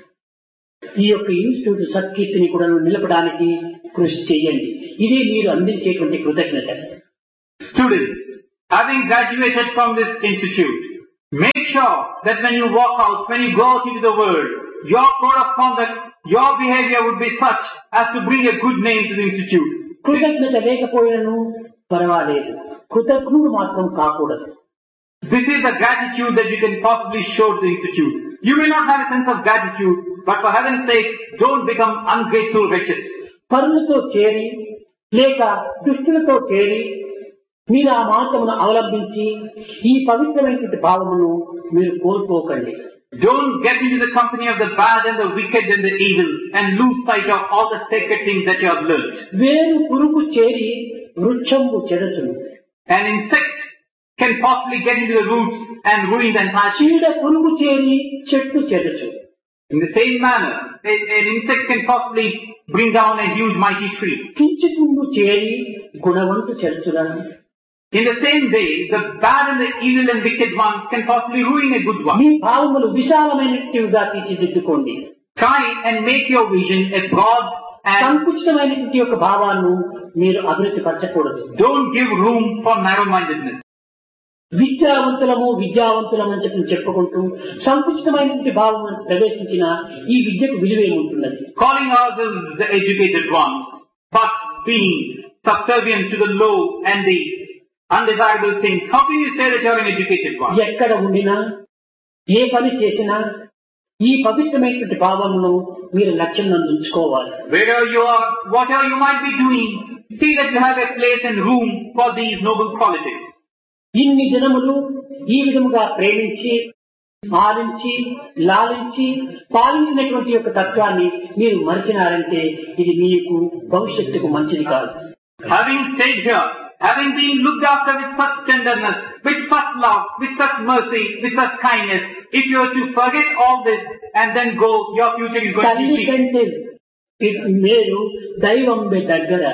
ఈ యొక్క ఇన్స్టిట్యూట్ సత్కీర్తిని కూడా నిలపడానికి కృషి చేయండి. ఇదే మీరు అందించేటువంటి కృతజ్ఞత. Students, having graduated from this institute, make sure that when you walk out, when you go out into the world, your code of conduct, your behavior would be such as to bring a good name to the institute. కృతజ్ఞత లేకపోయినను పర్వాలేదు, కృతజ్ఞుడు మాత్రం కాకూడదు. This is the gratitude that you can possibly show to the institute. You may not have a sense of gratitude, but for heaven's sake, don't become ungrateful wretches. పరులతో చేరి లేక దుష్టులతో చేరి మీరు ఆ మార్గమును అవలంబించి ఈ పవిత్రమైనటువంటి భావమును మీరు కోల్పోకండి. Don't get into the company of the bad and the wicked and the evil and lose sight of all the sacred things that you have learned. వేరు పురుగు చేరి వృక్షము చెడచును. An insect can possibly get into the roots and ruin the entire tree. చీడ పురుగు చేరి చెట్టు చెడచు. In the same manner, a, an insect can possibly bring down a huge mighty tree. కించుతుండు చేరి గుణవంతు చెడచురా. In the same way, the bad and the evil and wicked ones can possibly ruin a good one. మీ భావములు విశాలమైనట్టుగా తీర్చిదిద్దుకోండి. Try and make your vision a broad and సంకుచితమైనటువంటి యొక్క భావాన్ని మీరు అభివృద్ధి పరచకూడదు. don't give room for narrow-mindedness. విద్యావంతులము విద్యావంతులము అని చెప్పి చెప్పుకుంటూ సంకుచితమైనటువంటి భావం ప్రవేశించిన ఈ విద్యకు విలువేముంటున్నది? Calling ourselves the educated ones, but being subservient to the low and the undesirable things. How can you say that you are an educated one? ఎక్కడ ఉండినా ఏ పని చేసినా ఈ పవిత్రమైనటువంటి భావమును మీరు లక్ష్యంలో ఉంచుకోవాలి. Wherever you are, whatever you might be doing, see that you have a place and room for these noble qualities. ఇన్ని దినములు ఈ విధముగా ప్రేమించి పాలించి లాలించి పాలించినటువంటి యొక్క తత్వాన్ని మీరు మరిచినారంటే ఇది మీకు భవిష్యత్తుకు మంచిది కాదు. Having stayed here, having been looked after with such tenderness, with such love, with such mercy, with such kindness, if you are to forget all this and then go, your future is going to తల్లి be bleak. కంటే మీరు దైవం దగ్గర.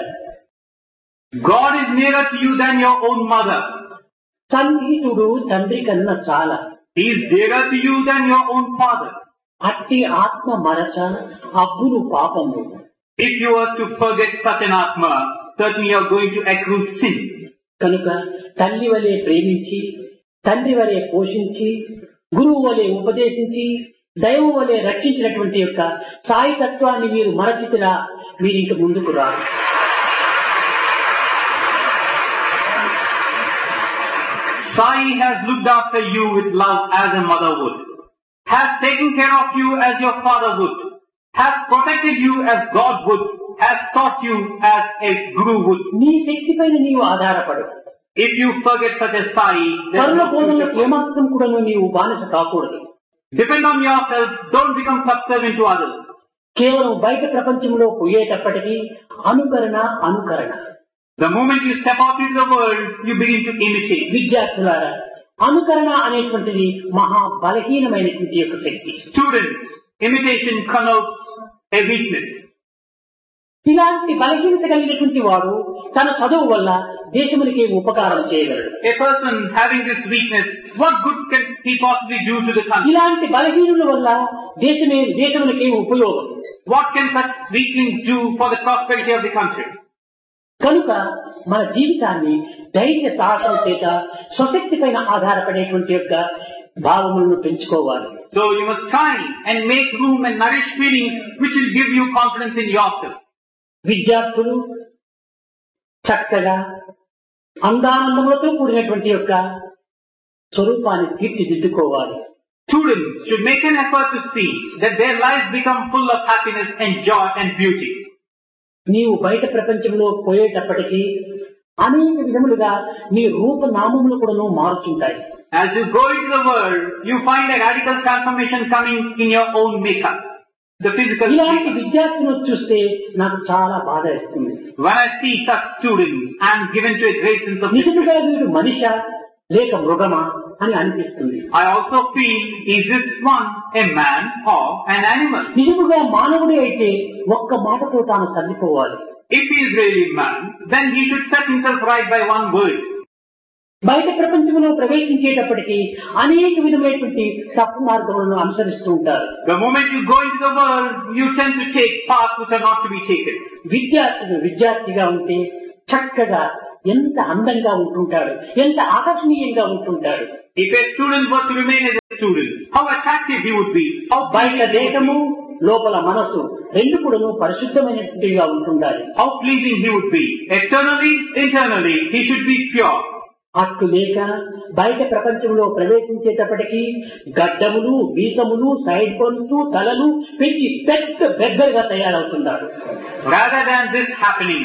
God is nearer to you than your own mother. సన్నిహితుడు తండ్రి కన్నా చాలా. He is dearer to you than your own father. అట్టి ఆత్మ మరచ అబ్బులు పాపము. If you are to forget such an Atma, certainly you are going to accrue sin. కనుక తల్లి వలె ప్రేమించి తండ్రి వలె పోషించి గురువు వలె ఉపదేశించి దైవం వలె రక్షించినటువంటి యొక్క సాయి తత్వాన్ని మీరు మరచితిరా మీరు ఇంక ముందుకు రారు. Sai has looked after you with love as a mother would, has taken care of you as your father would, has protected you as God would, has taught you as a guru would. నీ శక్తి పైన నీవు ఆధారపడు. If you forget such a Sai, there is పరుల no బోధనలకు future. ఏమాత్రం కూడా నీవు బానిస కాకూడదు. Depend on yourself, don't become subservient to others. కేవలం బయట ప్రపంచంలో పోయేటప్పటికీ అనుకరణ అనుకరణ. The moment you step out into the world, you begin to imitate. విద్యార్థులారా, అనుకరణ అనేటువంటిది మహా బలహీనమైనటువంటి యొక్క శక్తి. Students, imitation connotes a weakness. ఇలాంటి బలహీనత కలిగినటువంటి వాడు తన చదువు వల్ల దేశమునికి ఉపకారం చేయగలడు. A person having this weakness, what good can he possibly do to the country? ఇలాంటి బలహీనుల వల్ల దేశమే దేశమునికి ఉపయోగం. What can such weaklings do for the prosperity of the country? కనుక మన జీవితాన్ని ధైర్య సాహసం చేత స్వశక్తి పైన ఆధారపడేటువంటి యొక్క భావములను పెంచుకోవాలి. So you must try and make room and nourish feelings which will give you confidence in yourself. విద్యార్థులు చక్కగా అందానందములతో కూడినటువంటి యొక్క స్వరూపాన్ని తీర్చిదిద్దుకోవాలి. Students should make an effort to see that their lives become full of happiness and joy and beauty. నీవు బయట ప్రపంచంలో పోయేటప్పటికీ అనేక విధములుగా నీ రూపనామములు కూడా మారుతుంటాయి. As you go into the world, you find a radical transformation coming in your own makeup. The physical. ఇలాంటి విద్యార్థులను చూస్తే నాకు చాలా బాధ వేస్తుంది. When I see such students, I am given to a great sense of నిజముగా వీడు మనిషా లేక మృగమా అని అనిపిస్తుంది. I also feel, is this one a man or an animal? నిజముగా మానవుడే అయితే ఒక్క మాటతో తాను సర్దుకోవాలి. If he is really man, then he should set himself right by one word. బయట ప్రపంచంలో ప్రవేశించేటప్పటికీ అనేక విధమైనటువంటి తప్పు మార్గములను అనుసరిస్తూ ఉంటారు. The moment you go into the world, you tend to take paths which are not to be taken. విద్యార్థులు విద్యార్థిగా ఉంటే చక్కగా ఎంత అందంగా ఉంటుంటాడు, ఎంత ఆకర్షణీయంగా ఉంటుంటాడు. If a student were to remain as a student, how attractive he would be, how బయట pleasing he would దేహము be, లోపల మనసు రెండు కూడాను పరిశుద్ధమైనట్టుగా ఉంటుండాలి. how pleasing he would be. Externally, internally, he should be pure. అట్టు లేక బయట ప్రపంచంలో ప్రవేశించేటప్పటికీ గడ్డములు, వీసములు, సైడ్ బన్స్, తలలు పెంచి పెద్ద బెగ్గరగా తయారవుతున్నాడు. Rather than this happening,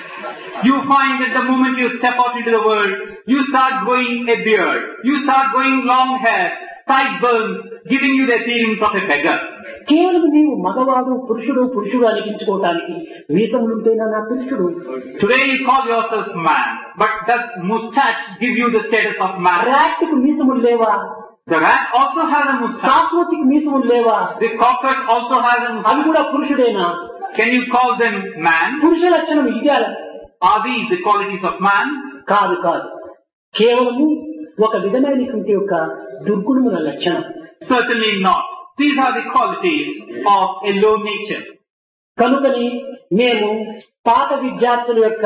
you find that the moment you step out into the world, you start growing a beard, you start growing long hair, sideburns, giving you the appearance of a beggar. కేవలం నీవు మగవాడు, పురుషుడు పురుషుడు అనిపించుకోవటానికి వీసములుంటేనా నా పురుషుడు? Today you call yourself man, but does moustache give you the status of man? ర్యాట్కు మీసములు లేవా? The rat also has a moustache. కాక్రోచ్కి మీసములు లేవా? The cockroach also has a అవి moustache. కూడా పురుషుడేనా? Can you call them man? పురుష లక్షణం ఇదే Are these the qualities of man? కాదు కాదు, కేవలము ఒక విధమైనటువంటి యొక్క దుర్గుణముల లక్షణం. Certainly not. These are the qualities of a low nature. కనుకని మేము పాత విద్యార్థుల యొక్క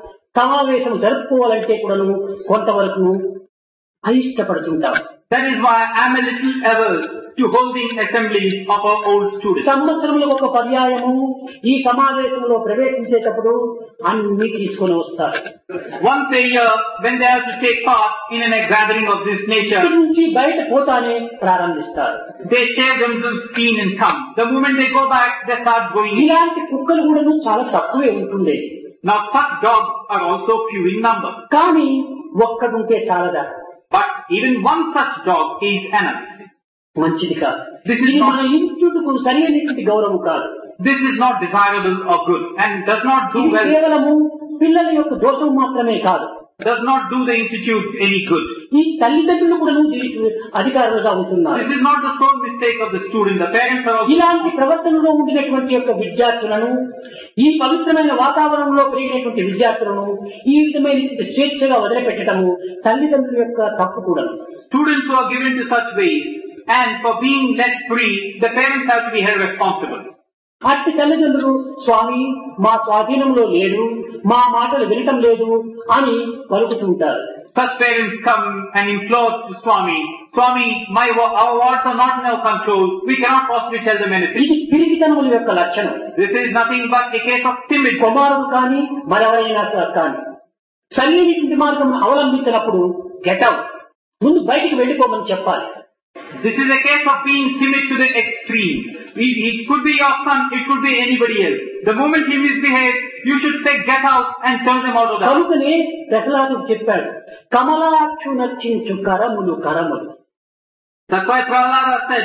సమావేశం జరుపుకోవాలంటే కూడాను కొంతవరకు అయిష్టపడుతుంటాం. That is why I am a little averse to holding assemblies of our old students. సంవత్సరంలో ఒక పర్యాయము ఈ సమావేశంలో ప్రవేశించేటప్పుడు అన్ని తీసుకొని వస్తారు. Once a year, when they have to take part in a gathering of this nature, ఇక్కడి నుంచి బయట పోతానే ప్రారంభిస్తారు. they shave themselves clean and come. The moment they go back, they start going. ఇలాంటి కుక్కలు కూడా చాలా తక్కువే ఉంటుంది. Now such dogs are also few in number. కానీ ఒక్కడుంటే చాలదా? But even one such dog is enough. మంచిది కాదు. This is ఇది not- మన ఇన్స్టిట్యూట్ కు సరైనటువంటి గౌరవం కాదు. This is not desirable or good and does not do ఇది well, కేవలము పిల్లల యొక్క దోషం మాత్రమే కాదు, does not do the institute any good. ఈ తల్లిదండ్రులు కూడా దీనికి అధికారులుగా ఉంటున్నారు. This is not the sole mistake of the student. The parents are also. ఇలాంటి ప్రవర్తనలో ఉండినటువంటి యొక్క విద్యార్థులను, ఈ పవిత్రమైన వాతావరణంలో పెరిగినటువంటి విద్యార్థులను ఈ విధమైనటువంటి స్వేచ్ఛగా వదిలిపెట్టడము తల్లిదండ్రుల యొక్క తప్పు కూడా. Students who are given to such ways and for being let free, the parents have to be held responsible. అట్టి తల్లిదండ్రులు స్వామి మా స్వాధీనంలో లేదు, మా మాటలు వినటం లేదు అని పలుకుతుంటారు. Such parents come and implore to Swami, Swami, my wo- our words are not in our control. We cannot possibly tell them anything. ఇది పిరికితనముల యొక్క లక్షణం. This is nothing but a case of timid. కుమారుడు కానీ మరెవరైనా కానీ సరైనటువంటి మార్గం అవలంబించినప్పుడు get out, ముందు బయటికి వెళ్ళిపోమని చెప్పాలి. This is a case of being timid to the extreme. It, it could be your son, it could be anybody else. The moment he misbehaves, you should say get out and turn them out of the house. కనుకనే ప్రహ్లాదుడు చెప్పాడు, కమలాక్షు నర్చించు కరములు కరములు. That's why Prahlada said,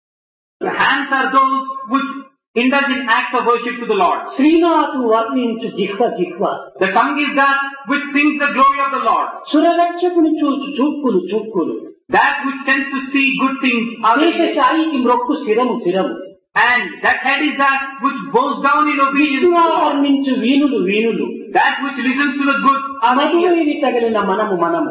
the hands are those which indulge in acts of worship to the Lord. Srinath వర్ణించు జిహ్వ జిహ్వ. The tongue is that which sings the glory of the Lord. సురరక్షకుని చూచు చూపులు చూపులు. That which tends to see good things are దేశ the, సాయికి మ్రొక్కు శిరము శిరము. and that head is that which bows down in obedience to విష్ణువా the Lord. వర్ణించు వీణులు వీణులు. That which listens to the good are the ears. మధువేవి తగిలిన మనము మనము.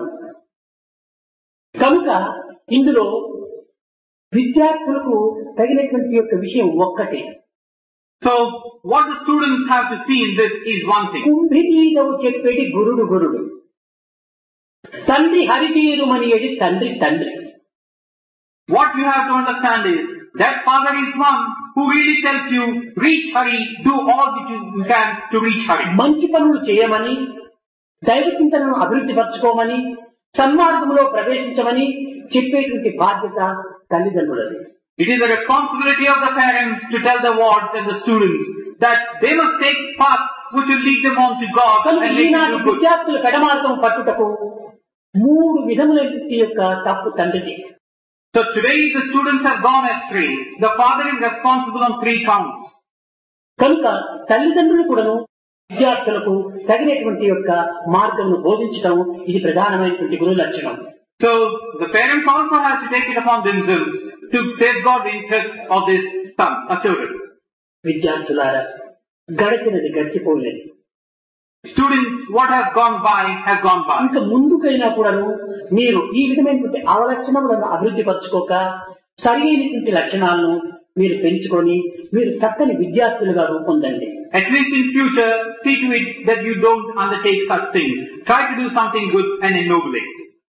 కనుక ఇందులో విద్యార్థులకు తగినటువంటి యొక్క విషయం ఒక్కటే. So what the students have to see in this is one thing. కుంభితీదవు చెప్పేది గురుడు గురుడు, తండ్రి హరితీరుమనియది తండ్రి తండ్రి. What you have to understand is that Father is one who really tells you, reach Hari, do all that you can to reach Hari. మంచి పనులు చేయమని, దైవ చింతనను అభివృద్ధి పరచుకోమని, సన్మార్గంలో ప్రవేశించమని చెప్పేటువంటి బాధ్యత తల్లిదండ్రులది. It is the responsibility of the parents to tell the wards and the students that they must take paths which will lead them on to God కనుక and lead ఈనాటి them to good. విద్యార్థులు కడమార్గం పట్టుటకు మూడు విధములైన యొక్క తప్పు తండ్రిది. So today the students have gone astray. The father is responsible on three counts. కనుక తల్లిదండ్రులు కూడాను విద్యార్థులకు తగినటువంటి యొక్క మార్గంను బోధించడం ఇది ప్రధానమైనటువంటి గురు లక్షణం. So the parents also have to take it upon themselves to safeguard the interests of their sons or children. విద్యార్థులారా, గడిచినది గడిచిపోలేదు. Students, what has gone by has gone by. ఇంకా ముందుకైనా కూడాను మీరు ఈ విధమైనటువంటి అవలక్షణములను అభివృద్ధి పరచుకోక సరైనటువంటి లక్షణాలను మీరు పెంచుకొని మీరు చక్కని విద్యార్థులుగా రూపొందండి. At least in future, see to it that you don't undertake such things. Try to do something good and ennoble it.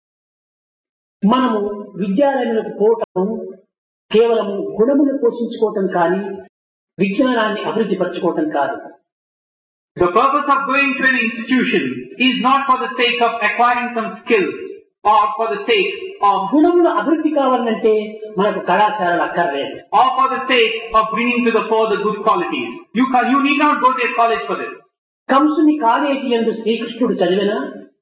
మనము విద్యాలయాలకు పోవటం కేవలం గుణములు పోషించుకోవటం కానీ విజ్ఞానాన్ని అభివృద్ధి పరచుకోవటం కాదు. The purpose of going to an institution is not for the sake of acquiring some skills or for the sake of గుణములు అభివృద్ధి కావాలంటే మనకు కళాశాలలు అక్కర్లేదు. or for the sake of bringing to the fore the good qualities. You can, you need not go to a college for this. కంసుని college యందు శ్రీకృష్ణుడు చదివినా,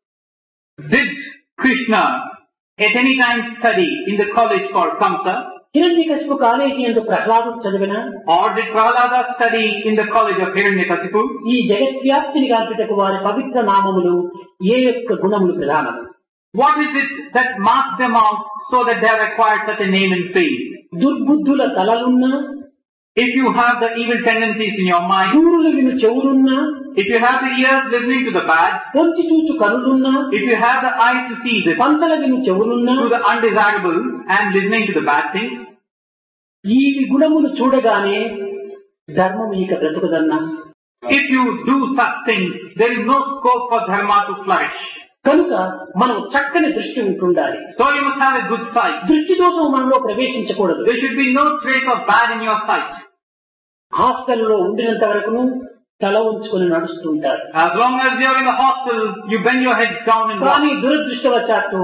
Did Krishna at any time study in the college called Kamsa? Hiranyakashipu college యందు ప్రహ్లాదుడు చదివినా, Or did Prahlada study in the college of Hiranyakasipu? ఈ జగద్వ్యాప్తిని గాంచుటకు వారి పవిత్ర నామములు ఏ యొక్క గుణములు ప్రధానం? What is it that marks them out so that they have acquired such a name and fame? దుర్బుద్ధుల తలలున్నా, If you have the evil tendencies in your mind, దూరులు విను చెవులున్నా, if you have the ears listening to the bad, పొంచి చూచు కనులున్నా, if you have the eyes to see the పంచల విను చెవులున్నా, to the undesirables and listening to the bad things, ఈ గుణములు చూడగానే ధర్మం ఇక బ్రతుకుదన్నా. if you do such things, there is no scope for dharma to flourish. కనుక మనం చక్కని దృష్టి ఉంటుండాలి. So you must have a good sight. దృష్టి దోషం మనలో ప్రవేశించకూడదు. There should be no trace of bad in your sight. హాస్టల్లో ఉండినంత వరకు తల ఉంచుకొని నడుస్తుంటారు. As long as you are in the hostel, you bend your head down and కానీ walk. దురదృష్టవశాత్తు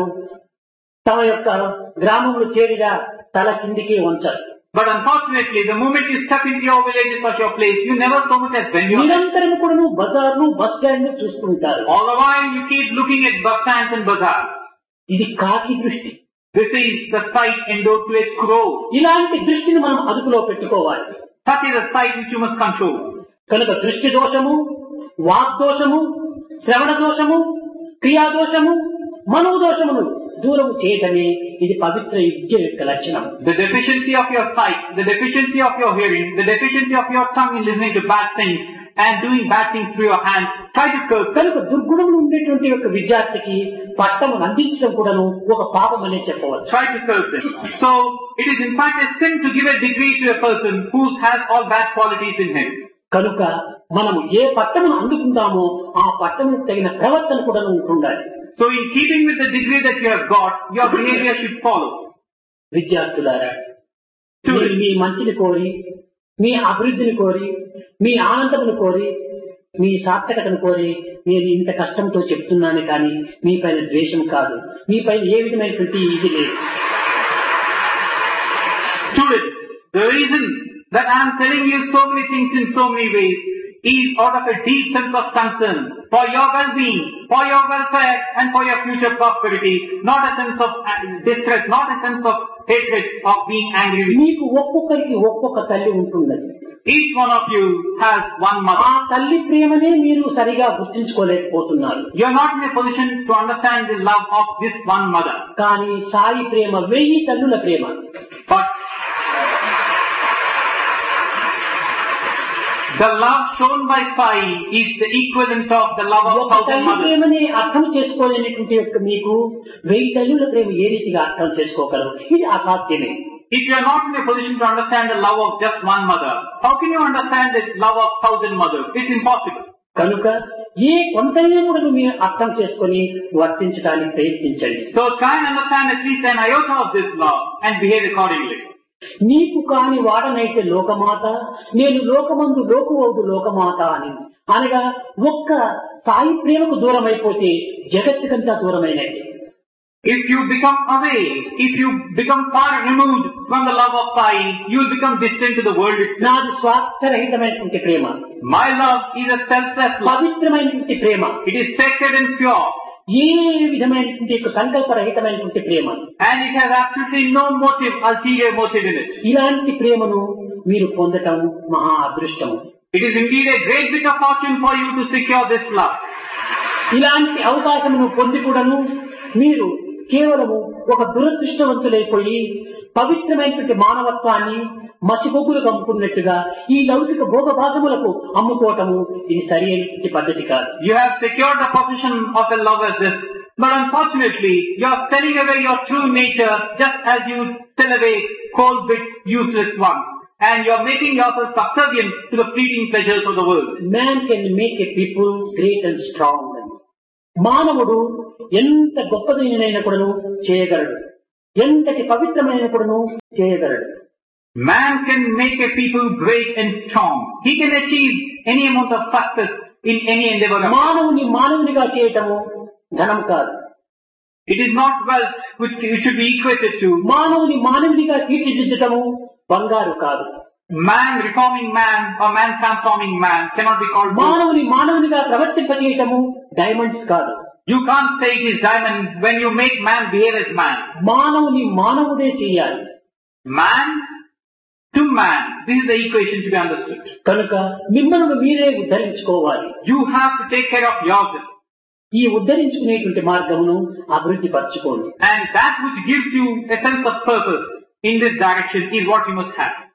తమ యొక్క గ్రామంలో చేరిగా తల కిందికి వంచారు. But unfortunately, the moment you step into your villages or your place, you never so much as bend your head. నిరంతరం కూడా బజార్లు బస్ స్టాండ్ చూస్తుంటారు. All the while you keep looking at bus stands and bazaars. ఇది కాకి దృష్టి. This is the sight endowed to a crow. ఇలాంటి దృష్టిని మనం అదుపులో పెట్టుకోవాలి. Such is a sight which you must control. కనుక దృష్టి దోషము, వాగ్దోషము, శ్రవణ దోషము, క్రియా దోషము, మనో దోషమును దూరము చేయటమే ఇది పవిత్ర విద్య యొక్క లక్షణం. The deficiency of your sight, the deficiency of your hearing, the deficiency of your tongue in listening to bad things and doing bad things through your hands, try to curb. కనుక దుర్గుణములు ఉండేటువంటి యొక్క విద్యార్థికి పట్టమును అందించడం కూడాను ఒక పాపం అనే చెప్పవచ్చు. Try to curb this. So, it is in fact a sin to give a degree to a person who has all bad qualities in him. కనుక మనము ఏ పట్టమును అందుకుంటామో ఆ పట్టముకు తగిన ప్రవర్తన కూడా ఉంటుండాలి. So in keeping with the degree that you have got, your behavior should follow. విద్యార్థులారా, మీరు మీ మంచిని కోరి, మీ అభివృద్ధిని కోరి, మీ ఆనందమును కోరి, మీ సార్థకతను కోరి నేను ఇంత కష్టంతో చెప్తున్నాను కానీ మీ పైన ద్వేషం కాదు, మీ పైన ఏ విధమైనటువంటి ఇది లేదు. Students, the reason that I am telling you so many things in so many ways is out of a deep sense of concern for your well-being, for your welfare and for your future prosperity, not a sense of distress, not a sense of hatred of being angry with you. మీకు ఒక్కొక్కరికి ఒక్కొక్క తల్లి ఉంటున్నది. Each one of you has one mother. ఆ తల్లి ప్రేమనే మీరు సరిగా గుర్తించుకోలేకపోతున్నారు. You are not in a position to understand the love of this one mother. కానీ సాయి ప్రేమ వెయ్యి తల్లుల ప్రేమ. But the love shown by Sai is the equivalent of the love of ఒక thousand తల్లి mothers. ప్రేమని అర్థం చేసుకోలేనటువంటి యొక్క మీకు వెయ్యి తల్లుల ప్రేమ ఏ రీతిగా అర్థం చేసుకోగలరు? ఇది అసాధ్యమే. If you are not in a position to understand the love of just one mother, how can you understand the love of thousand mothers? It's impossible. కనుక ఏ కొంతైనా కూడా మీరు అర్థం చేసుకొని వర్తించడానికి ప్రయత్నించండి. So try and understand at least an iota of this love and behave accordingly. నీకు కాని వాడనైతే లోకమాత, నేను లోకమందు లోకువౌదు లోకమాత అని అనగా ఒక్క సాయి ప్రేమకు దూరం అయిపోతే జగత్తుకంతా దూరమైనట్టే. If you become away, if you become far removed from the love of Sai, you will become distant to the world itself. నాది స్వార్థరహితమైనటువంటి ప్రేమ, My love is a selfless love. పవిత్రమైనటువంటి ప్రేమ, It is sacred and pure. ఏ విధమైనటువంటి సంకల్పరహితమైనటువంటి ప్రేమ, And it has absolutely no motive, ulterior motive in it. ఇలాంటి ప్రేమను మీరు పొందటం మహా అదృష్టము. It is indeed a great bit of fortune for you to secure this love. ఇలాంటి అవకాశమును పొంది కూడాను మీరు కేవలము ఒక దురదృష్టవంతులైపోయి పవిత్రమైనటువంటి మానవత్వాన్ని మసిబొగ్గులకు అమ్ముకున్నట్టుగా ఈ లౌకిక భోగభాగములకు అమ్ముకోవటము ఇది సరి అయినటువంటి పద్ధతి కాదు. You have secured the position of a love as this, but unfortunately you are selling away your true nature just as you sell away coal bits, useless ones. and you are making yourself subservient to the fleeting pleasures of the world. Man can make a people great and strong. మానవుడు ఎంత గొప్పదైన కూడాను చేయగలడు, ఎంతటి పవిత్రమైన కూడాను చేయగలడు. Man can make a people great and strong. He can achieve any amount of success in any endeavor. మానవుని మానవునిగా చేయటము ధనం కాదు. It is not wealth which should be equated to. మానవుని మానవునిగా తీర్చిదిద్దటము బంగారు కాదు. Man reforming man or man transforming man cannot be called. మానవుని మానవునిగా ప్రవర్తింపజేయటము diamonds కాదు. You can't say it is diamond when you make man behave as man. మానవుని మానవుడే చేయాలి. Man to man. This is the equation to be understood. కనుక మిమ్మల్ని మీరే ఉద్ధరించుకోవాలి. You have to take care of yourself. ఈ ఉద్ధరించుకునేటువంటి మార్గమును అభివృద్ధి పరచుకోండి. And that which gives you a sense of purpose in this direction is what you must have.